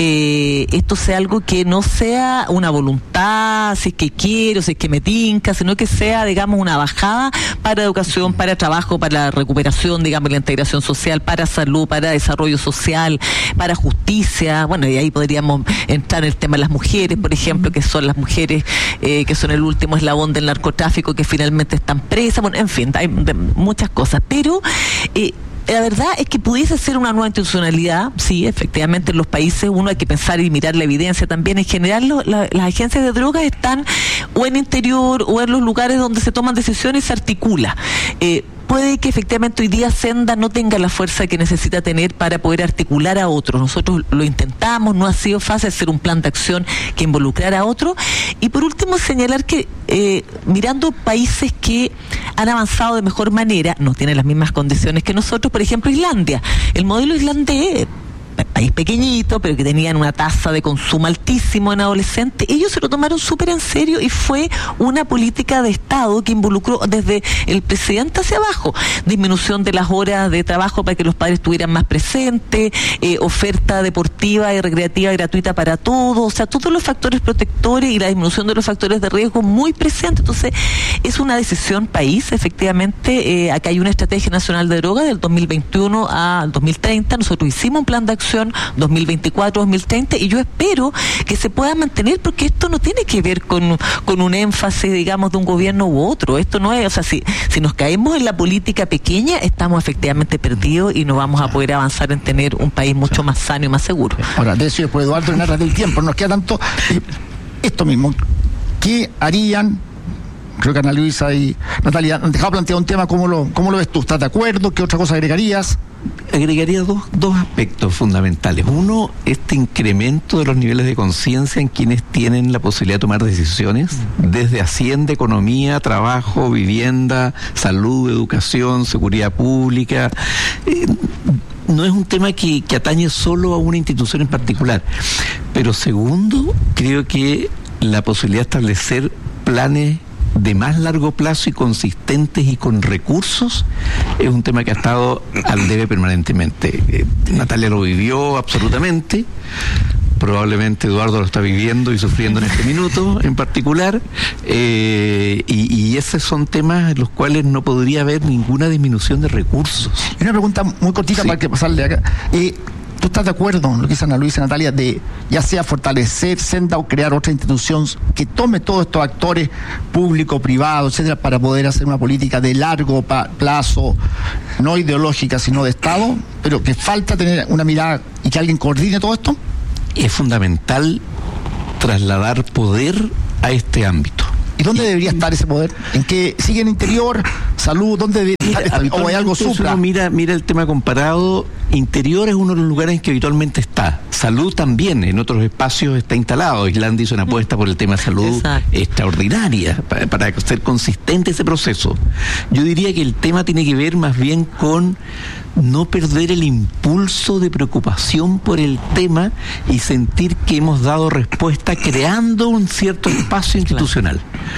Speaker 11: eh, esto sea algo que no sea una voluntad, si es que quiero, si es que me tinca, sino que sea, digamos, una bajada para educación, para trabajo, para recuperación, digamos, la integración social, para salud, para desarrollo social, para justicia. Bueno, y ahí podríamos entrar en el tema de las mujeres, por ejemplo, que son las mujeres eh, que son el último eslabón del narcotráfico, que finalmente están presas. Bueno, en fin, hay muchas cosas, pero eh, la verdad es que pudiese ser una nueva institucionalidad. Sí, efectivamente, en los países uno hay que pensar y mirar la evidencia también. En general, lo, la, las agencias de drogas están o en interior o en los lugares donde se toman decisiones y se articula. Eh, Puede que efectivamente hoy día Senda no tenga la fuerza que necesita tener para poder articular a otros. Nosotros lo intentamos, no ha sido fácil hacer un plan de acción que involucrara a otros. Y por último, señalar que eh, mirando países que han avanzado de mejor manera, no tienen las mismas condiciones que nosotros, por ejemplo Islandia. El modelo islandés, país pequeñito, pero que tenían una tasa de consumo altísimo en adolescentes, ellos se lo tomaron súper en serio y fue una política de Estado que involucró desde el presidente hacia abajo, disminución de las horas de trabajo para que los padres estuvieran más presentes, eh, oferta deportiva y recreativa gratuita para todos, o sea, todos los factores protectores y la disminución de los factores de riesgo muy presentes. Entonces, es una decisión país, efectivamente. Eh, acá hay una estrategia nacional de droga del dos mil veintiuno al dos mil treinta, nosotros hicimos un plan de acción dos mil veinticuatro a dos mil treinta, y yo espero que se pueda mantener, porque esto no tiene que ver con, con un énfasis, digamos, de un gobierno u otro. Esto no es, o sea, si, si nos caemos en la política pequeña, estamos efectivamente perdidos y no vamos a poder avanzar en tener un país mucho más sano y más seguro.
Speaker 7: Ahora, de eso después Eduardo, en aras del tiempo, nos queda tanto eh, esto mismo. ¿Qué harían? Creo que Ana Luisa y Natalia han dejado planteado un tema. ¿Cómo lo, cómo lo ves tú? ¿Estás de acuerdo? ¿Qué otra cosa agregarías?
Speaker 10: Agregaría dos, dos aspectos fundamentales. Uno, este incremento de los niveles de conciencia en quienes tienen la posibilidad de tomar decisiones, desde Hacienda, economía, trabajo, vivienda, salud, educación, seguridad pública. Eh, no es un tema que, que atañe solo a una institución en particular. Pero segundo, creo que la posibilidad de establecer planes de más largo plazo y consistentes y con recursos, es un tema que ha estado al debe permanentemente. Eh, Natalia lo vivió absolutamente. Probablemente Eduardo lo está viviendo y sufriendo en este minuto en particular, eh, y, y esos son temas en los cuales no podría haber ninguna disminución de recursos.
Speaker 7: Y una pregunta muy cortita sí. para que pasarle acá. Eh, ¿Tú estás de acuerdo en lo que dice Ana Luisa y Natalia de ya sea fortalecer Senda o crear otra institución que tome todos estos actores públicos, privados, etcétera, para poder hacer una política de largo pa- plazo, no ideológica, sino de Estado, pero que falta tener una mirada y que alguien coordine todo esto?
Speaker 10: Es fundamental trasladar poder a este ámbito.
Speaker 7: ¿Y dónde debería estar ese poder? ¿En qué sigue en interior, salud? ¿Dónde debería estar? ¿O hay algo supra?
Speaker 10: Mira, mira el tema comparado. Interior es uno de los lugares en que habitualmente está. Salud también, en otros espacios está instalado. Islandia hizo una apuesta por el tema de salud Exacto. extraordinaria para, para ser consistente ese proceso. Yo diría que el tema tiene que ver más bien con no perder el impulso de preocupación por el tema y sentir que hemos dado respuesta creando un cierto espacio institucional.